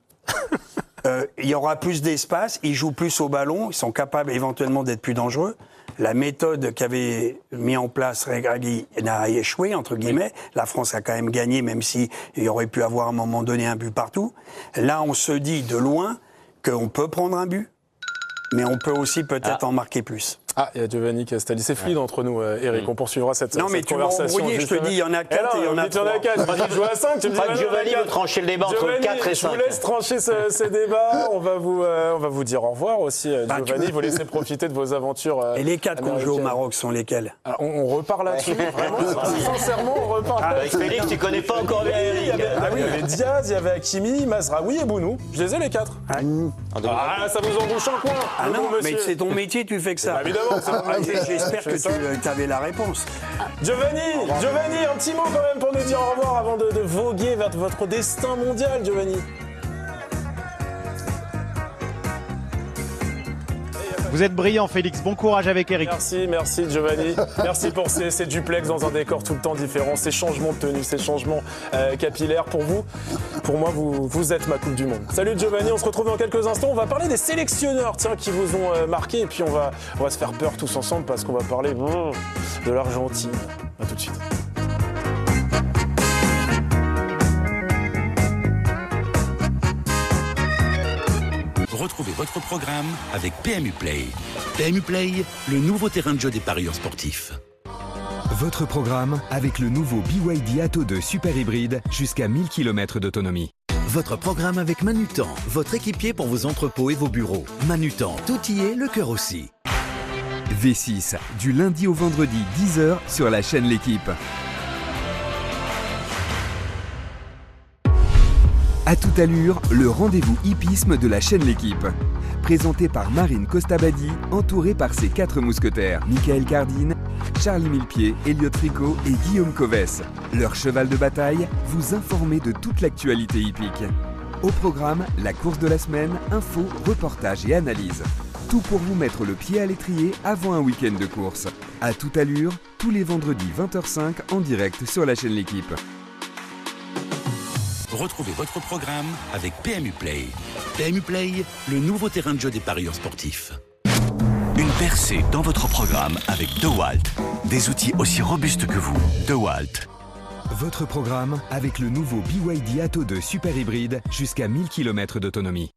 Il y aura plus d'espace, ils jouent plus au ballon, ils sont capables éventuellement d'être plus dangereux. La méthode qu'avait mis en place Regragui n'a échoué, entre guillemets. La France a quand même gagné, même s'il y aurait pu avoir à un moment donné un but partout. Là, on se dit de loin qu'on peut prendre un but, mais on peut aussi peut-être en marquer plus. Ah, il y a Giovanni Castelli. C'est fluide entre nous, Eric. On poursuivra cette conversation. Non, mais tu m'as embrouillé. Je te dis, il y en a 4 et il y en a 3. Il y en a 4. Je dis, je joue à 5. Tu me dis, Giovanni veut trancher le débat entre 4 et 5. Je vous laisse trancher ce débat. On va vous dire au revoir aussi, Giovanni. Vous laissez profiter de vos aventures. Et les 4 qu'on joue au Maroc sont lesquels? Alors, on repart là-dessus. Vraiment, sincèrement, on repart là-dessus. Félix, tu connais pas encore bien Eric. Il y avait Diaz, il y avait Hakimi, Mazraoui et Bounou. Je les ai les 4. Ah, ça vous embouche un coin. Ah non, mais c'est ton métier, tu fais que ça. Évidemment, c'est mon métier. J'espère que tu avais la réponse. Giovanni, un petit mot quand même pour nous dire au revoir avant de voguer vers votre destin mondial, Giovanni. Vous êtes brillant, Félix. Bon courage avec Eric. Merci Giovanni. Merci pour ces duplex dans un décor tout le temps différent, ces changements de tenue, ces changements capillaires. Pour vous, pour moi, vous êtes ma Coupe du Monde. Salut Giovanni, on se retrouve dans quelques instants. On va parler des sélectionneurs qui vous ont marqué. Et puis on va se faire peur tous ensemble parce qu'on va parler de l'Argentine. À tout de suite. Retrouvez votre programme avec PMU Play. PMU Play, le nouveau terrain de jeu des parieurs sportifs. Votre programme avec le nouveau BYD Atto 2 Super Hybride jusqu'à 1000 km d'autonomie. Votre programme avec Manutan, votre équipier pour vos entrepôts et vos bureaux. Manutan, tout y est, le cœur aussi. V6, du lundi au vendredi, 10h sur la chaîne L'Équipe. À toute allure, le rendez-vous hippisme de la chaîne L'Équipe. Présenté par Marine Costabadi, entourée par ses 4 mousquetaires, Michael Cardine, Charlie Millepied, Elliot Tricot et Guillaume Coves. Leur cheval de bataille, vous informer de toute l'actualité hippique. Au programme, la course de la semaine, infos, reportages et analyses. Tout pour vous mettre le pied à l'étrier avant un week-end de course. À toute allure, tous les vendredis 20h05 en direct sur la chaîne L'Équipe. Retrouvez votre programme avec PMU Play. PMU Play, le nouveau terrain de jeu des parieurs sportifs. Une percée dans votre programme avec DeWalt. Des outils aussi robustes que vous. DeWalt. Votre programme avec le nouveau BYD Atto 2 Super Hybride jusqu'à 1000 km d'autonomie.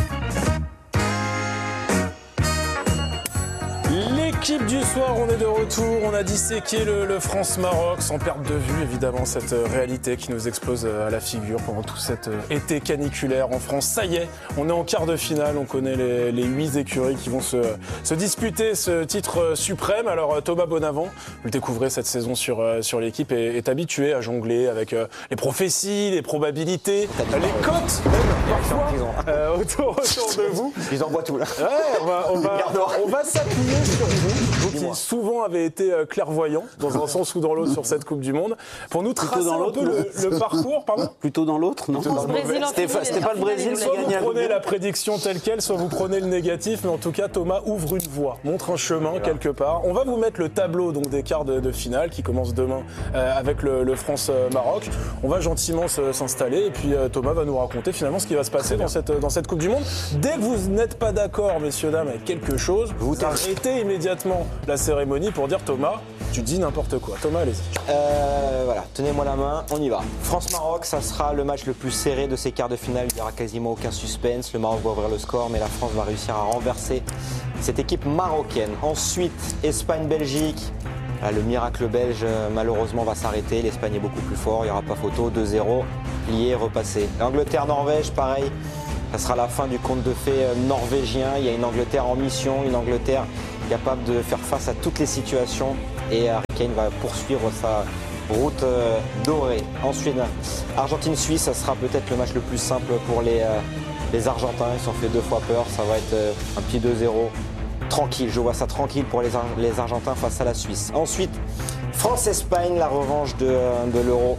L'équipe du soir, on est de retour, on a disséqué le France-Maroc sans perdre de vue évidemment cette réalité qui nous explose à la figure pendant tout cet été caniculaire en France. Ça y est, on est en quart de finale, on connaît les 8 écuries qui vont se disputer ce titre suprême. Alors Thomas Bonavent, vous le découvrez cette saison sur l'équipe, est habitué à jongler avec les prophéties, les probabilités, les cotes même parfois autour de vous. Ils envoient tout là. Ouais, on va s'appuyer sur vous. vous qui souvent avez été clairvoyant, dans un sens ou dans l'autre, sur cette Coupe du Monde, pour nous tracer un peu le parcours, pardon. Plutôt dans l'autre, non? C'était pas le Brésil. Soit vous prenez la prédiction telle quelle, soit vous prenez le négatif, mais en tout cas, Thomas ouvre une voie, montre un chemin quelque part. On va vous mettre le tableau donc, des quarts de finale qui commence demain avec le France-Maroc. On va gentiment s'installer et puis Thomas va nous raconter finalement ce qui va se passer dans cette Coupe du Monde. Dès que vous n'êtes pas d'accord, messieurs, dames, avec quelque chose, vous arrêtez immédiatement la cérémonie pour dire Thomas, tu dis n'importe quoi. Thomas, allez-y. Voilà, tenez-moi la main, on y va. France-Maroc, ça sera le match le plus serré de ces quarts de finale. Il n'y aura quasiment aucun suspense. Le Maroc va ouvrir le score, mais la France va réussir à renverser cette équipe marocaine. Ensuite, Espagne-Belgique. Le miracle belge, malheureusement, va s'arrêter. L'Espagne est beaucoup plus fort, il n'y aura pas photo. 2-0, lié, repassé. L'Angleterre-Norvège, pareil. Ça sera la fin du conte de fées norvégien. Il y a une Angleterre en mission, une Angleterre capable de faire face à toutes les situations. Et Harry Kane va poursuivre sa route dorée. Ensuite, Argentine-Suisse, ça sera peut-être le match le plus simple pour les Argentins. Ils s'en fait 2 fois peur. Ça va être un petit 2-0. Tranquille, je vois ça tranquille pour les Argentins face à la Suisse. Ensuite, France-Espagne, la revanche de l'Euro.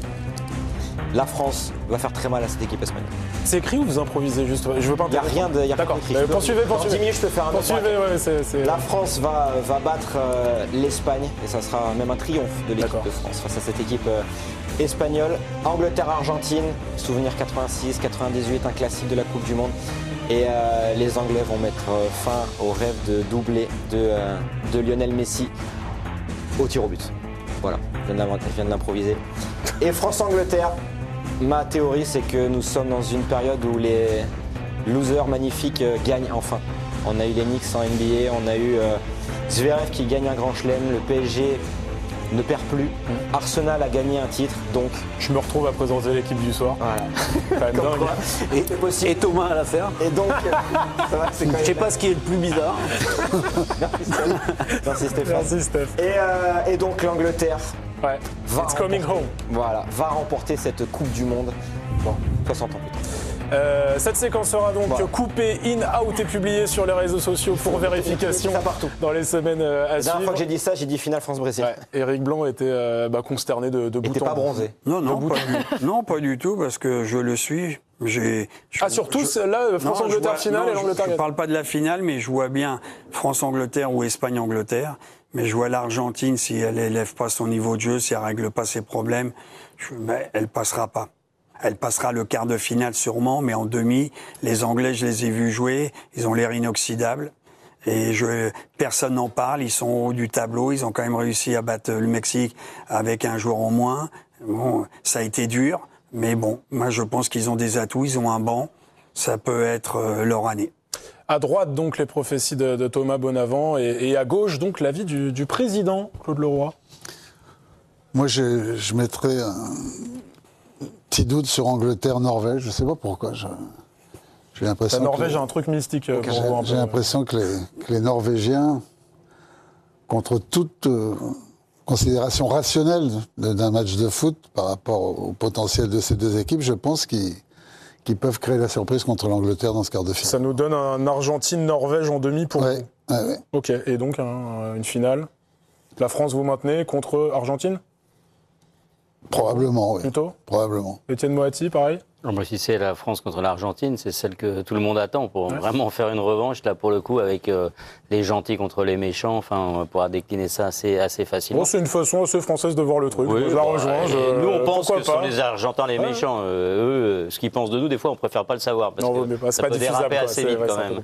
La France va faire très mal à cette équipe espagnole. C'est écrit ou vous improvisez juste? Je veux pas. Il n'y a rien de écrit. Poursuivez. Dans 10 minutes, je peux faire un poursuivez, ouais, La France va battre l'Espagne et ça sera même un triomphe de l'équipe de France face à cette équipe espagnole. Angleterre-Argentine, souvenir 86, 98, un classique de la Coupe du Monde. Et les Anglais vont mettre fin au rêve de doublé de Lionel Messi au tir au but. Voilà, je viens de l'improviser. Et France-Angleterre, ma théorie c'est que nous sommes dans une période où les losers magnifiques gagnent enfin. On a eu les Knicks en NBA, on a eu Zverev qui gagne un grand chelem, le PSG ne perd plus. Arsenal a gagné un titre, donc... Je me retrouve à présenter l'équipe du soir. Voilà. Et Thomas à l'affaire. Et donc... Je sais pas ce qui est le plus bizarre. Merci Stéphane. Merci Steph. Et donc l'Angleterre It's coming home. Voilà, va remporter cette Coupe du Monde. Bon, 60 ans plus tard. Cette séquence sera donc coupée, in-out et publiée sur les réseaux sociaux pour vérification dans les semaines à suivre. La dernière fois que j'ai dit ça, j'ai dit finale France-Brésil. Éric Blanc était consterné de bout en bout. Il n'était pas bronzé. Non, pas du tout, parce que je le suis. Surtout là, France-Angleterre finale et l'Angleterre. Je ne parle pas de la finale, mais je vois bien France-Angleterre ou Espagne-Angleterre. Mais je vois l'Argentine, si elle n'élève pas son niveau de jeu, si elle ne règle pas ses problèmes, elle ne passera pas. Elle passera le quart de finale sûrement, mais en demi, les Anglais, je les ai vus jouer, ils ont l'air inoxydables. Et personne n'en parle, ils sont au haut du tableau, ils ont quand même réussi à battre le Mexique avec un joueur en moins. Bon, ça a été dur, mais bon, moi je pense qu'ils ont des atouts, ils ont un banc, ça peut être leur année. À droite, donc, les prophéties de Thomas Bonavent, et à gauche, donc, l'avis du président, Claude Leroy. Moi, je mettrais un petit doute sur Angleterre-Norvège, je ne sais pas pourquoi. J'ai l'impression la Norvège a un truc mystique pour vous. J'ai l'impression que les Norvégiens, contre toute considération rationnelle d'un match de foot par rapport au potentiel de ces deux équipes, je pense qu'ils peuvent créer la surprise contre l'Angleterre dans ce quart de finale. Ça nous donne un Argentine-Norvège en demi pour vous. Ouais. Ok, et donc une finale. La France, vous maintenez contre Argentine ? Probablement, oui. Plutôt ? Probablement. Étienne Moati, pareil ? Moi, si c'est la France contre l'Argentine, c'est celle que tout le monde attend pour vraiment faire une revanche, là, pour le coup, avec les gentils contre les méchants. Enfin, on pourra décliner ça assez facilement. Bon, c'est une façon assez française de voir le truc. Oui, je la rejoins. Nous, on pense que ce sont les Argentins les méchants. Eux, ce qu'ils pensent de nous, des fois, on préfère pas le savoir. Parce que ça peut déraper assez vite, quand même.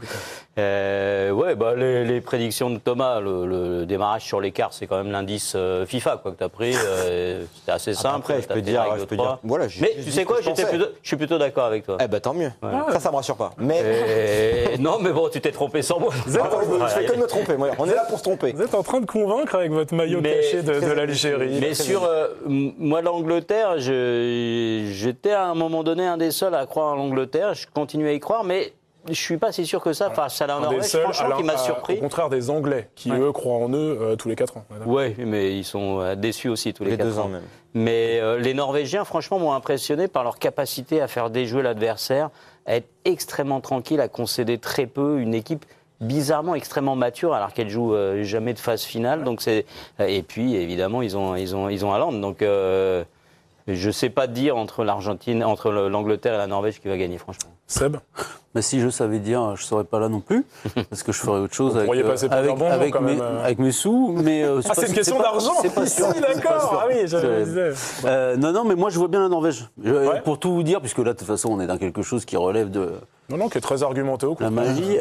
Les prédictions de Thomas, le démarrage sur l'écart, c'est quand même l'indice FIFA que tu as pris. C'était assez simple. Après, je peux dire voilà, mais tu sais quoi, je suis plutôt d'accord avec toi. Eh ben tant mieux. Ouais. Ça me rassure pas. Mais non, mais bon, tu t'es trompé sans moi. Je fais que me tromper. Moi. On est là pour se tromper. Vous êtes en train de convaincre avec votre maillot caché de l'Algérie. Mais sur moi, l'Angleterre, j'étais à un moment donné un des seuls à croire en l'Angleterre. Je continue à y croire, mais je suis pas si sûr que ça face à la Norvège, franchement, qui m'a surpris. Au contraire des Anglais, qui eux croient en eux tous les 4 ans. Oui, mais ils sont déçus aussi tous les 4 ans. Même. Mais les Norvégiens, franchement, m'ont impressionné par leur capacité à faire déjouer l'adversaire, à être extrêmement tranquille, à concéder très peu, une équipe bizarrement extrêmement mature alors qu'elle joue jamais de phase finale. Donc et puis évidemment ils ont Haaland. Donc je sais pas dire entre l'Angleterre et la Norvège qui va gagner franchement. Seb. Mais si je savais dire, je serais pas là non plus, parce que je ferais autre chose avec mes sous. Mais c'est une question d'argent. C'est pas sûr. D'accord. Ah oui, je le disais. Non, mais moi je vois bien la Norvège. Pour tout vous dire, puisque là de toute façon on est dans quelque chose qui relève de. Non, qui est très argumenté au contraire. La magie.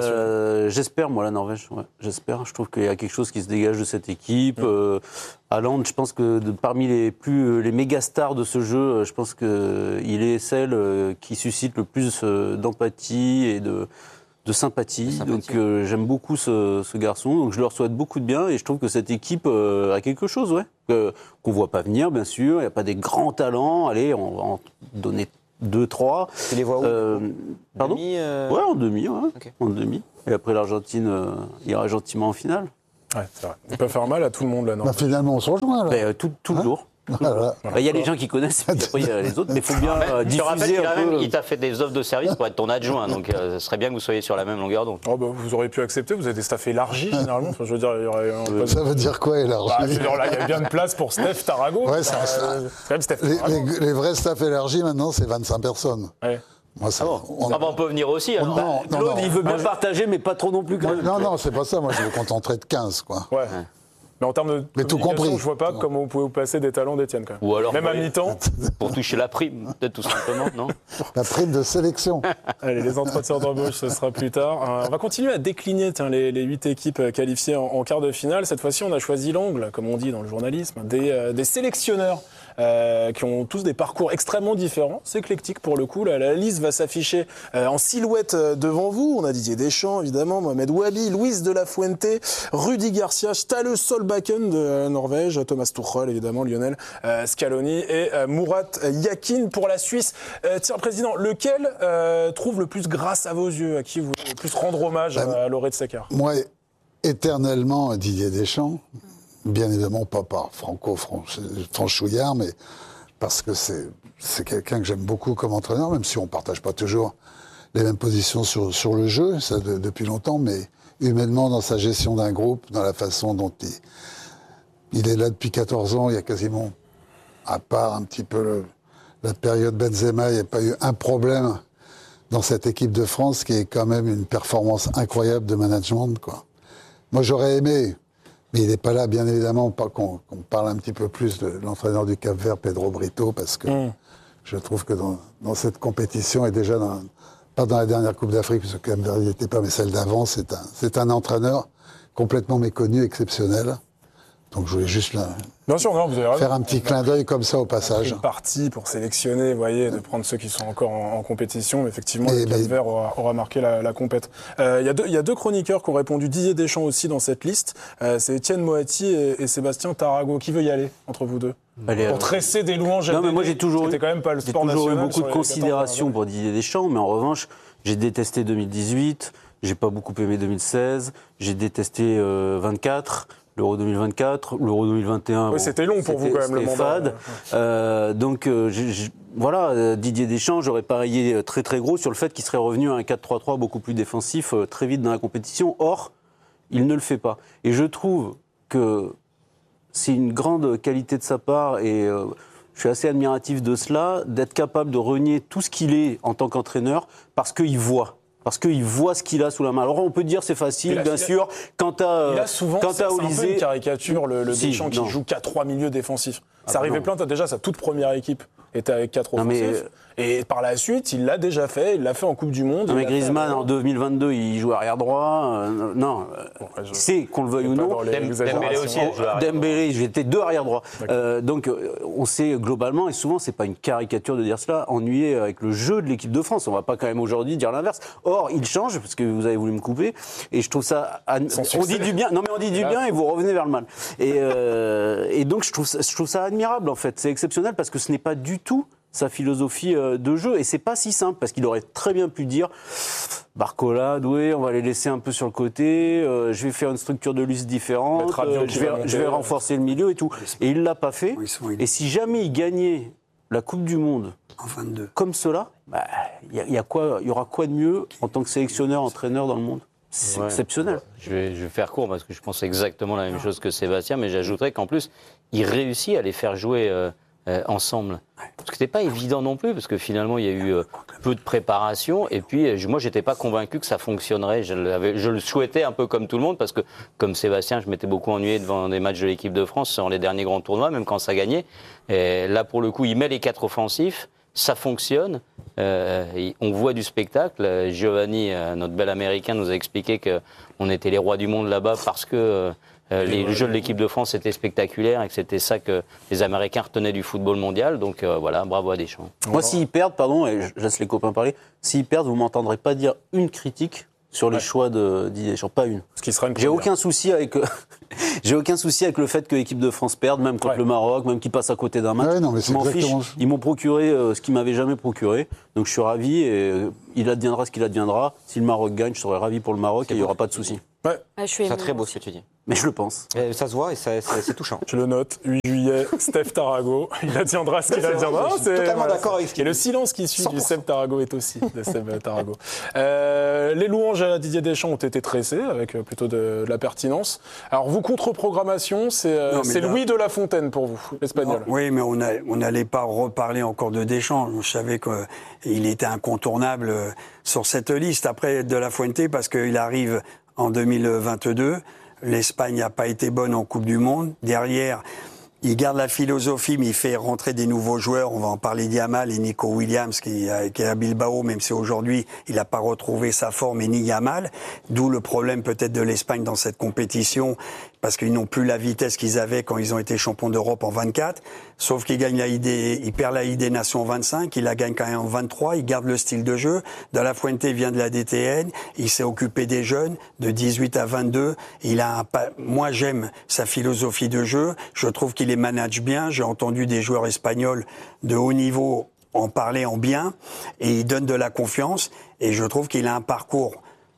J'espère moi la Norvège. Ouais, j'espère. Je trouve qu'il y a quelque chose qui se dégage de cette équipe. Haaland, je pense que parmi les méga stars de ce jeu, je pense que il est celle qui suscite le plus d'empathie et de sympathie. Donc j'aime beaucoup ce garçon. Donc je leur souhaite beaucoup de bien et je trouve que cette équipe a quelque chose, qu'on voit pas venir, bien sûr. Il n'y a pas des grands talents. Allez, on va en donner 2-3. Tu les vois où Pardon Ouais, en demi. Okay. En demi. Et après l'Argentine ira gentiment en finale. Ouais, c'est vrai. Ça peut faire mal à tout le monde là. Finalement, on se rejoint là. Tout le jour. Il y a les gens qui connaissent, et puis après il y a les autres, mais il faut bien diffuser un peu. Il t'a fait des offres de service pour être ton adjoint, donc ce serait bien que vous soyez sur la même longueur d'onde. Vous auriez pu accepter, vous avez des staffs élargis généralement. Enfin, je veux dire, il y aurait ça veut dire quoi élargi je veux dire, là, il y a bien de place pour Steph Tarago. Ouais, c'est quand même Steph Tarago. Les vrais staffs élargis maintenant, c'est 25 personnes. Ouais. Moi, on peut venir aussi. Claude, il veut bien partager, mais pas trop non plus. Non, c'est pas ça. Moi, je me contenterai de 15, quoi. Ouais. Mais en termes de communication, je vois pas comment vous pouvez vous passer des talents d'Étienne quand même. Ou alors même à mi-temps. Pour toucher la prime, peut-être tout simplement, non ? La prime de sélection. Allez, les entretiens d'embauche, ce sera plus tard. On va continuer à décliner les 8 équipes qualifiées en quart de finale. Cette fois-ci, on a choisi l'angle, comme on dit dans le journalisme, des sélectionneurs. Qui ont tous des parcours extrêmement différents. C'est éclectique pour le coup. La liste va s'afficher en silhouette devant vous. On a Didier Deschamps, évidemment, Mohamed Wabi, Luis de la Fuente, Rudi Garcia, Ståle Solbakken de Norvège, Thomas Tuchel, évidemment, Lionel Scaloni et Murat Yakin pour la Suisse. Tiens, Président, lequel trouve le plus grâce à vos yeux, à qui vous voulez le plus rendre hommage à Loré de Sakar ? Moi, éternellement, Didier Deschamps. Bien évidemment, pas par franchouillard, mais parce que c'est quelqu'un que j'aime beaucoup comme entraîneur, même si on ne partage pas toujours les mêmes positions sur le jeu, ça depuis longtemps, mais humainement, dans sa gestion d'un groupe, dans la façon dont il est là depuis 14 ans, il y a quasiment, à part un petit peu la période Benzema, il n'y a pas eu un problème dans cette équipe de France, qui est quand même une performance incroyable de management, quoi. Moi, j'aurais aimé... Mais il n'est pas là, bien évidemment, pas qu'on parle un petit peu plus de l'entraîneur du Cap-Vert, Pedro Brito, parce que je trouve que dans cette compétition, et déjà pas dans la dernière Coupe d'Afrique, parce que Cap-Vert n'y était pas, mais celle d'avant, c'est un entraîneur complètement méconnu, exceptionnel. Donc je voulais juste Bien sûr, non, vous avez faire un petit clin d'œil comme ça au passage. Une partie pour sélectionner, vous voyez, de prendre ceux qui sont encore en compétition. Mais effectivement, le Cap-Vert aura marqué la compète. Il y a deux chroniqueurs qui ont répondu, Didier Deschamps aussi dans cette liste. C'est Étienne Moati et Sébastien Tarago. Qui veut y aller entre vous deux ? Pour tresser des louanges. Non, mais moi j'ai toujours quand même pas le sport national. Eu beaucoup de considération pour Didier Deschamps, mais en revanche, j'ai détesté 2018, j'ai pas beaucoup aimé 2016, j'ai détesté 24. L'Euro 2024, l'Euro 2021. Oui, c'était long pour vous quand même le mandat. Fade. Donc voilà, Didier Deschamps, j'aurais parié très très gros sur le fait qu'il serait revenu à un 4-3-3 beaucoup plus défensif très vite dans la compétition. Or, il ne le fait pas. Et je trouve que c'est une grande qualité de sa part et je suis assez admiratif de cela, d'être capable de renier tout ce qu'il est en tant qu'entraîneur parce qu'il voit. Parce qu'il voit ce qu'il a sous la main. Alors on peut dire c'est facile, bien sûr. Quant à il a souvent, c'est un peu une caricature, le Deschamps qui joue qu'à 3 milieux défensifs. Ça arrivait plein, déjà sa toute première équipe était avec 4 offensifs. Et par la suite, il l'a déjà fait, il l'a fait en Coupe du Monde. Non, mais Griezmann, en 2022, il joue arrière droit. C'est qu'on le veuille ou non. Dembélé aussi. Dembélé, j'étais 2 arrière droit. Donc, on sait globalement, et souvent, c'est pas une caricature de dire cela, ennuyé avec le jeu de l'équipe de France. On va pas quand même aujourd'hui dire l'inverse. Or, il change, parce que vous avez voulu me couper, et je trouve ça. On dit du bien. Non, mais on dit du bien et vous revenez vers le mal. Et donc, je trouve ça admirable, en fait. C'est exceptionnel parce que ce n'est pas du tout sa philosophie de jeu. Et c'est pas si simple, parce qu'il aurait très bien pu dire Barcola, Doué, on va les laisser un peu sur le côté, je vais faire une structure de luxe différente, je vais renforcer le milieu et tout. Et il l'a pas fait. Et si jamais il gagnait la Coupe du Monde comme cela, il y aura quoi de mieux en tant que sélectionneur, entraîneur dans le monde ? c'est exceptionnel. Je vais faire court parce que je pense exactement la même chose que Sébastien, mais j'ajouterais qu'en plus, il réussit à les faire jouer ensemble. Parce que c'était pas évident non plus, parce que finalement, il y a eu peu de préparation. Et puis, moi, j'étais pas convaincu que ça fonctionnerait. Je le souhaitais un peu comme tout le monde, parce que, comme Sébastien, je m'étais beaucoup ennuyé devant des matchs de l'équipe de France sur les derniers grands tournois, même quand ça gagnait. Et là, pour le coup, il met les 4 offensifs. Ça fonctionne, on voit du spectacle. Giovanni, notre bel Américain, nous a expliqué qu'on était les rois du monde là-bas parce que les jeux de l'équipe de France étaient spectaculaires et que c'était ça que les Américains retenaient du football mondial. Donc voilà, bravo à Deschamps. Moi, s'ils perdent, pardon, et je laisse les copains parler, s'ils perdent, vous ne m'entendrez pas dire une critique sur les choix de Didier Deschamps, pas une. Ce qui sera une J'ai aucun souci avec le fait que l'équipe de France perde, même contre le Maroc, même qu'ils passent à côté d'un match. Non, mais je m'en fiche. Ils m'ont procuré ce qu'ils m'avaient jamais procuré, donc je suis ravi et il adviendra ce qu'il adviendra. Si le Maroc gagne, je serai ravi pour le Maroc et il n'y aura pas de souci. Ouais. C'est très beau ce que tu dis. Mais je le pense. Et ça se voit et c'est touchant. Je le note, 8 juillet, Steph Tarago, il adviendra ce qu'il adviendra. Je suis totalement d'accord avec ce qu'il dit. Et le silence qui suit 100%. du Steph Tarago est aussi de Steph Tarago. Les louanges à Didier Deschamps ont été tressées avec plutôt de la pertinence. Alors vous, contre-programmation, c'est Louis de la Fontaine pour vous, l'Espagnol. Oui, mais on n'allait pas reparler encore de Deschamps. Je savais qu'il était incontournable sur cette liste. Après, de la Fuente, parce qu'il arrive en 2022. L'Espagne n'a pas été bonne en Coupe du Monde. Derrière, il garde la philosophie, mais il fait rentrer des nouveaux joueurs. On va en parler d'Yamal et Nico Williams, qui est à Bilbao, même si aujourd'hui, il n'a pas retrouvé sa forme, et ni Yamal. D'où le problème peut-être de l'Espagne dans cette compétition, parce qu'ils n'ont plus la vitesse qu'ils avaient quand ils ont été champions d'Europe en 24. Sauf qu'ils gagnent il perd la Ligue des Nations en 25, il la gagne quand même en 23, il garde le style de jeu. De la Fuente vient de la DTN, il s'est occupé des jeunes de 18 à 22. Moi, j'aime sa philosophie de jeu. Je trouve qu'il les manage bien. J'ai entendu des joueurs espagnols de haut niveau en parler en bien, et il donne de la confiance. Et je trouve qu'il a un parcours.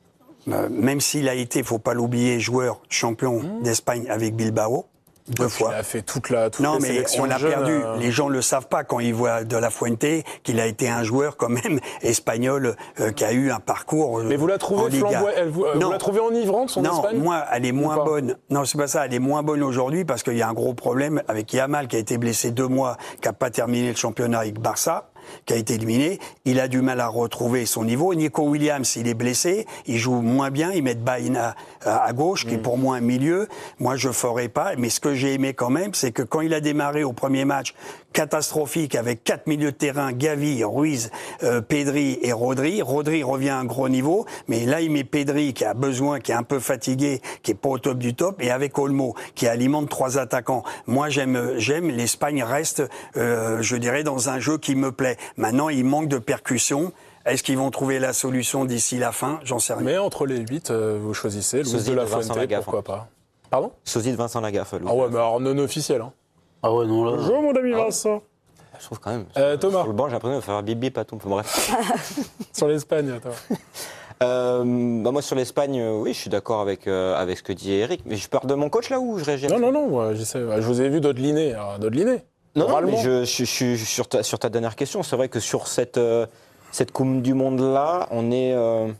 Même s'il a été, faut pas l'oublier, joueur champion d'Espagne avec Bilbao, 2 fois. Il a fait toute la non, mais sélection on l'a jeune, perdu. Les gens le savent pas quand ils voient De la Fuente qu'il a été un joueur quand même espagnol qui a eu un parcours. Mais vous la trouvez vous la trouvez enivrante, son Espagne ? Non, moi, elle est moins bonne. Non, c'est pas ça. Elle est moins bonne aujourd'hui parce qu'il y a un gros problème avec Yamal qui a été blessé 2 mois, qui a pas terminé le championnat avec Barça, qui a été éliminé. Il a du mal à retrouver son niveau. Nico Williams, il est blessé, il joue moins bien. Ils mettent Baena à gauche, qui est pour moi un milieu. Moi, je ferais pas. Mais ce que j'ai aimé quand même, c'est que quand il a démarré au premier match catastrophique avec 4 milieux de terrain, Gavi, Ruiz, Pedri et Rodri. Rodri revient à un gros niveau, mais là il met Pedri qui a besoin, qui est un peu fatigué, qui est pas au top du top, et avec Olmo qui alimente 3 attaquants. Moi j'aime, l'Espagne reste, je dirais, dans un jeu qui me plaît. Maintenant il manque de percussion. Est-ce qu'ils vont trouver la solution d'ici la fin ? J'en sais rien. Mais entre les 8, vous choisissez Louis de la Fuente, pourquoi pas. Pardon ? Sosie de Vincent Lagaffe. Ah ouais, mais alors non officiel. Hein. Ah ouais, non, là. Bonjour, mon ami Vincent. Je trouve quand même. Thomas. Sur le banc, j'ai l'impression de faire bip bip à tout. Bref. Sur l'Espagne, toi. Moi, sur l'Espagne, oui, je suis d'accord avec ce que dit Eric. Mais je pars de mon coach là où je réagis. Non, moi, j'essaie. Je vous ai vu d'Odeliné. Non, mais je suis sur ta dernière question. C'est vrai que sur cette Coupe du Monde-là, on est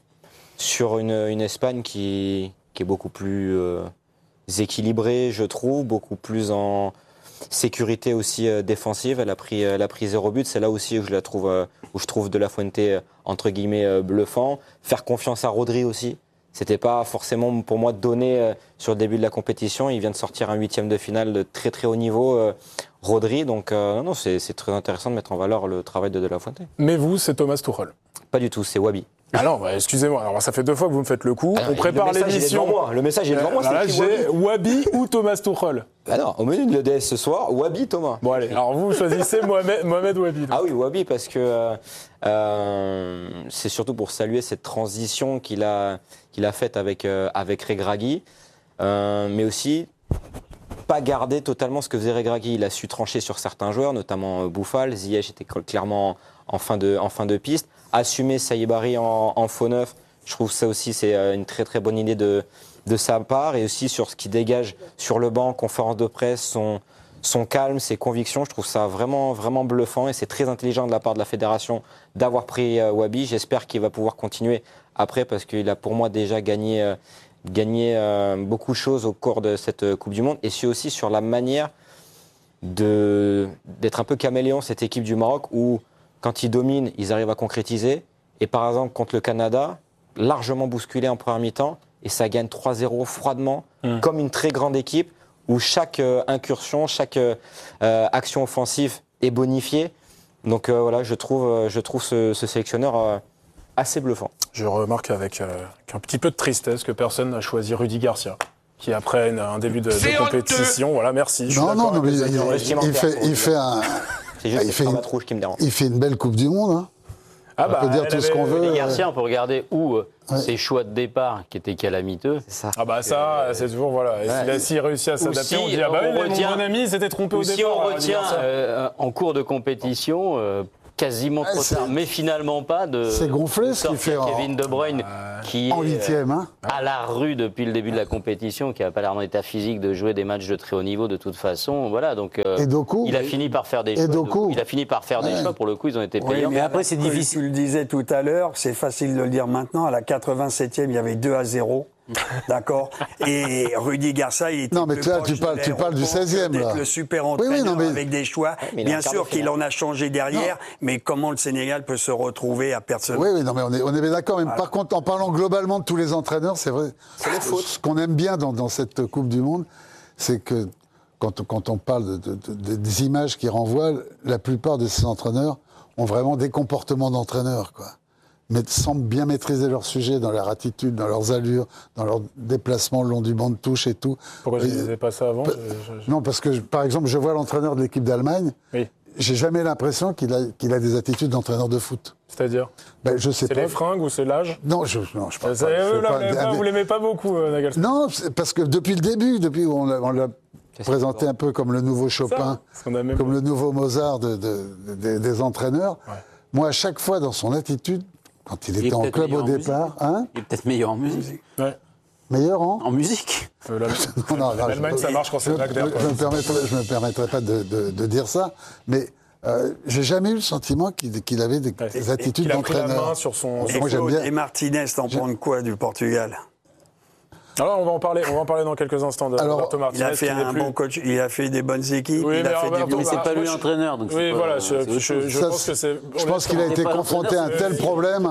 sur une Espagne qui est beaucoup plus équilibrée, je trouve, beaucoup plus en sécurité aussi défensive. Elle a pris 0 but. C'est là aussi où je trouve De la Fuente entre guillemets bluffant. Faire confiance à Rodri aussi. C'était pas forcément pour moi donné sur le début de la compétition. Il vient de sortir un 8e de finale de très très haut niveau, Rodri. Donc non, c'est très intéressant de mettre en valeur le travail de la Fuente. Mais vous, c'est Thomas Tuchel. Pas du tout, c'est Wabi. Ah non, excusez-moi. Alors ça fait 2 fois que vous me faites le coup. On prépare l'émission. Le message est devant moi. Là, j'ai Wabi ou Thomas Tuchel. Ah non, au menu de l'EDS ce soir, Wabi Thomas. Bon allez, alors vous choisissez Mohamed Wabi. Donc. Ah oui, Wabi, parce que c'est surtout pour saluer cette transition qu'il a faite avec Regragui, mais aussi pas garder totalement ce que faisait Regragui. Il a su trancher sur certains joueurs, notamment Bouffal. Ziyech était clairement en fin de piste. Assumer Saïbari en faux neuf, je trouve ça aussi c'est une très très bonne idée de sa part, et aussi sur ce qui dégage sur le banc, conférence de presse, son calme, ses convictions. Je trouve ça vraiment vraiment bluffant, et c'est très intelligent de la part de la fédération d'avoir pris Wabi. J'espère qu'il va pouvoir continuer après parce qu'il a pour moi déjà gagné beaucoup de choses au cours de cette Coupe du Monde et c'est aussi sur la manière d'être un peu caméléon, cette équipe du Maroc, où quand ils dominent, ils arrivent à concrétiser. Et par exemple, contre le Canada, largement bousculé en première mi-temps, et ça gagne 3-0 froidement, comme une très grande équipe, où chaque incursion, chaque action offensive est bonifiée. Donc voilà, je trouve ce sélectionneur assez bluffant. Je remarque avec un petit peu de tristesse que personne n'a choisi Rudy Garcia, qui après un début de compétition, voilà, merci. Non, mais il fait un... C'est juste le cravate rouge qui me dérange. Il fait une belle Coupe du Monde, hein. Ah on peut dire tout ce qu'on veut. Rudy Garcia, on peut regarder où ses choix de départ qui étaient calamiteux. C'est ça. Ah bah ça, c'est toujours, voilà. S'il réussit à s'adapter, on dit, mon ami s'était trompé au départ. Si on retient en cours de compétition... quasiment trop tard, mais finalement pas de. C'est gonflé ce qu'il fait. Kevin De Bruyne, qui en huitième, à la rue depuis le début de la compétition, qui n'a pas l'air en état physique de jouer des matchs de très haut niveau de toute façon. Voilà, donc il a fini par faire des choix. Il a fini par faire des choix. Pour le coup, ils ont été payants. Mais après, c'est difficile. Tu le disais tout à l'heure, c'est facile de le dire maintenant. À la 87e, il y avait 2-0. D'accord. Et Rudy Garcia, il était. Non, mais là, tu parles du 16e, là. Le super entraîneur avec des choix. Bien sûr qu'il en a changé derrière, mais comment le Sénégal peut se retrouver à personne. Oui, non, mais on est bien d'accord. Mais par contre, en parlant globalement de tous les entraîneurs, c'est vrai. Ce qu'on aime bien dans cette Coupe du Monde, c'est que quand on parle des images qui renvoient, la plupart de ces entraîneurs ont vraiment des comportements d'entraîneurs, quoi. Mais semblent bien maîtriser leur sujet dans leur attitude, dans leurs allures, dans leurs déplacements le long du banc de touche et tout. Pourquoi je ne disais pas ça avant Non, parce que, par exemple, je vois l'entraîneur de l'équipe d'Allemagne, j'ai jamais l'impression qu'il a des attitudes d'entraîneur de foot. C'est-à-dire je sais pas. C'est les fringues ou c'est l'âge? Non, je pense pas. Vous l'aimez pas beaucoup, Nagelsmann? Non, parce que depuis le début, depuis on l'a présenté un peu comme le nouveau Chopin, comme le nouveau Mozart des entraîneurs, moi, à chaque fois, dans son attitude, quand il était en club au départ... il est peut-être meilleur en musique. Ouais. Meilleur en musique. L'Allemagne, ça marche quand c'est Black d'air. Je ne me permettrai pas de dire ça, mais j'ai jamais eu le sentiment qu'il avait des attitudes d'entraîneur. Il a pris la main sur son... Et Martinez, t'en prends quoi du Portugal? Alors on va en parler dans quelques instants de Roberto Martinez. Il a fait un bon coach, il a fait des bonnes équipes, mais c'est pas lui l'entraîneur. Oui, voilà, je pense que c'est... Je pense qu'il a été confronté à un tel problème.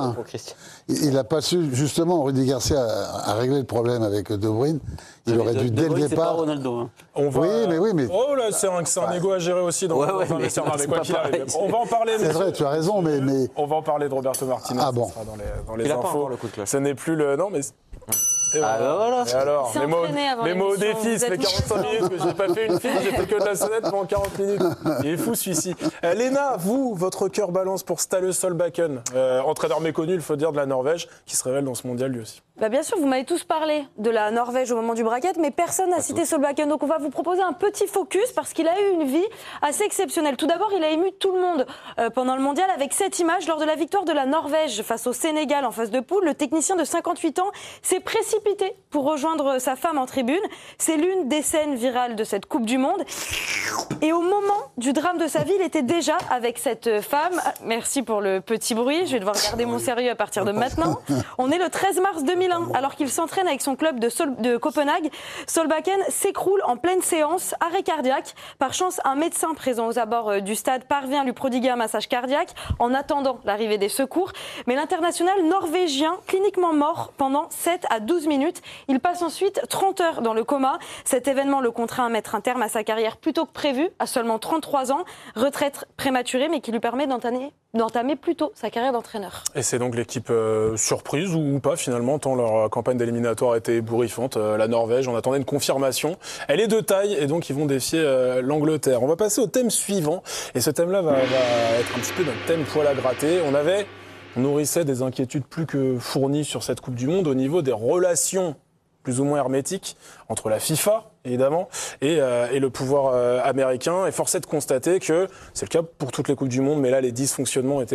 Il n'a pas su, justement, Rudy Garcia a réglé le problème avec De Bruyne. Il aurait dû, dès le départ... C'est pas Ronaldo. Oui, mais... Oh là, c'est un égo à gérer aussi dans l'investissement, mais quoi qu'il arrive. On va en parler. C'est vrai, tu as raison, mais... On va en parler de Roberto Martinez. Ah bon. Dans les infos. Ce n'est plus le... Non, mais... Et voilà. Et alors, les mots au défi, ça fait 45 minutes que j'ai pas fait une fiche, j'ai fait que de la sonnette pendant 40 minutes. Il est fou celui-ci. Léna, vous, votre cœur balance pour Ståle Solbakken, entraîneur méconnu, il faut dire, de la Norvège, qui se révèle dans ce mondial lui aussi. Bien sûr, vous m'avez tous parlé de la Norvège au moment du bracket, mais personne n'a cité Solbakken. Donc on va vous proposer un petit focus parce qu'il a eu une vie assez exceptionnelle. Tout d'abord, il a ému tout le monde pendant le mondial avec cette image. Lors de la victoire de la Norvège face au Sénégal en phase de poule, le technicien de 58 ans s'est précipité pour rejoindre sa femme en tribune. C'est l'une des scènes virales de cette Coupe du Monde. Et au moment du drame de sa vie, il était déjà avec cette femme. Merci pour le petit bruit. Je vais devoir garder mon sérieux à partir de maintenant. On est le 13 mars 2001. Alors qu'il s'entraîne avec son club de Copenhague, Solbakken s'écroule en pleine séance, arrêt cardiaque. Par chance, un médecin présent aux abords du stade parvient à lui prodiguer un massage cardiaque en attendant l'arrivée des secours. Mais l'international norvégien, cliniquement mort pendant 7 à 12 minutes. Il passe ensuite 30 heures dans le coma. Cet événement le contraint à mettre un terme à sa carrière plus tôt que prévu, à seulement 33 ans. Retraite prématurée, mais qui lui permet d'entamer plus tôt sa carrière d'entraîneur. Et c'est donc l'équipe surprise ou pas finalement, tant leur campagne d'éliminatoire a été ébouriffante. La Norvège, on attendait une confirmation. Elle est de taille et donc ils vont défier l'Angleterre. On va passer au thème suivant et ce thème-là va être un petit peu notre thème poil à gratter. On nourrissait des inquiétudes plus que fournies sur cette Coupe du Monde au niveau des relations plus ou moins hermétiques entre la FIFA, évidemment, et le pouvoir américain. Et force est de constater que c'est le cas pour toutes les Coupes du Monde, mais là, les dysfonctionnements étaient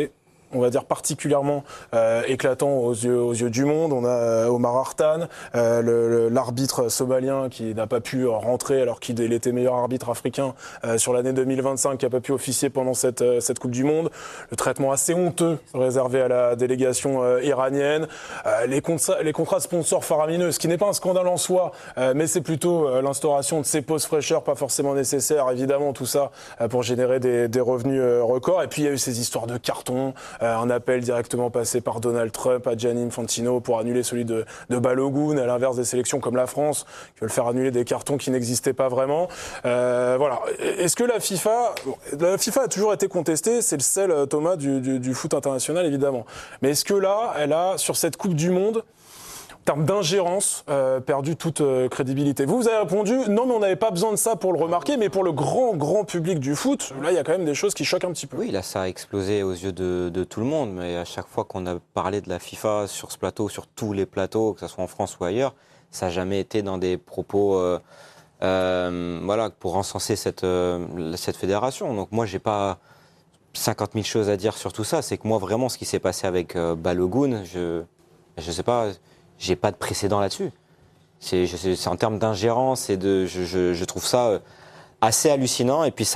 on va dire particulièrement éclatant aux yeux du monde. On a Omar Artan, l'arbitre somalien qui n'a pas pu rentrer alors qu'il était meilleur arbitre africain sur l'année 2025, qui n'a pas pu officier pendant cette Coupe du Monde. Le traitement assez honteux réservé à la délégation iranienne. Les contrats sponsors faramineux, ce qui n'est pas un scandale en soi, mais c'est plutôt l'instauration de ces pauses fraîcheurs, pas forcément nécessaires, évidemment, tout ça pour générer des revenus records. Et puis il y a eu ces histoires de cartons, un appel directement passé par Donald Trump à Gianni Infantino pour annuler celui de Balogun, à l'inverse des sélections comme la France, qui veulent faire annuler des cartons qui n'existaient pas vraiment. Voilà. Est-ce que la FIFA a toujours été contestée, c'est le sel, Thomas, du foot international, évidemment. Mais est-ce que là, elle a, sur cette Coupe du Monde, en termes d'ingérence, perdu toute crédibilité? Vous avez répondu, non, mais on n'avait pas besoin de ça pour le remarquer, mais pour le grand public du foot, là, il y a quand même des choses qui choquent un petit peu. Oui, là, ça a explosé aux yeux de tout le monde, mais à chaque fois qu'on a parlé de la FIFA sur ce plateau, sur tous les plateaux, que ce soit en France ou ailleurs, ça n'a jamais été dans des propos voilà, pour encenser cette fédération. Donc moi, j'ai pas 50 000 choses à dire sur tout ça. C'est que moi, vraiment, ce qui s'est passé avec Balogun, je sais pas... J'ai pas de précédent là-dessus. C'est en termes d'ingérence et je trouve ça assez hallucinant. Et puis ça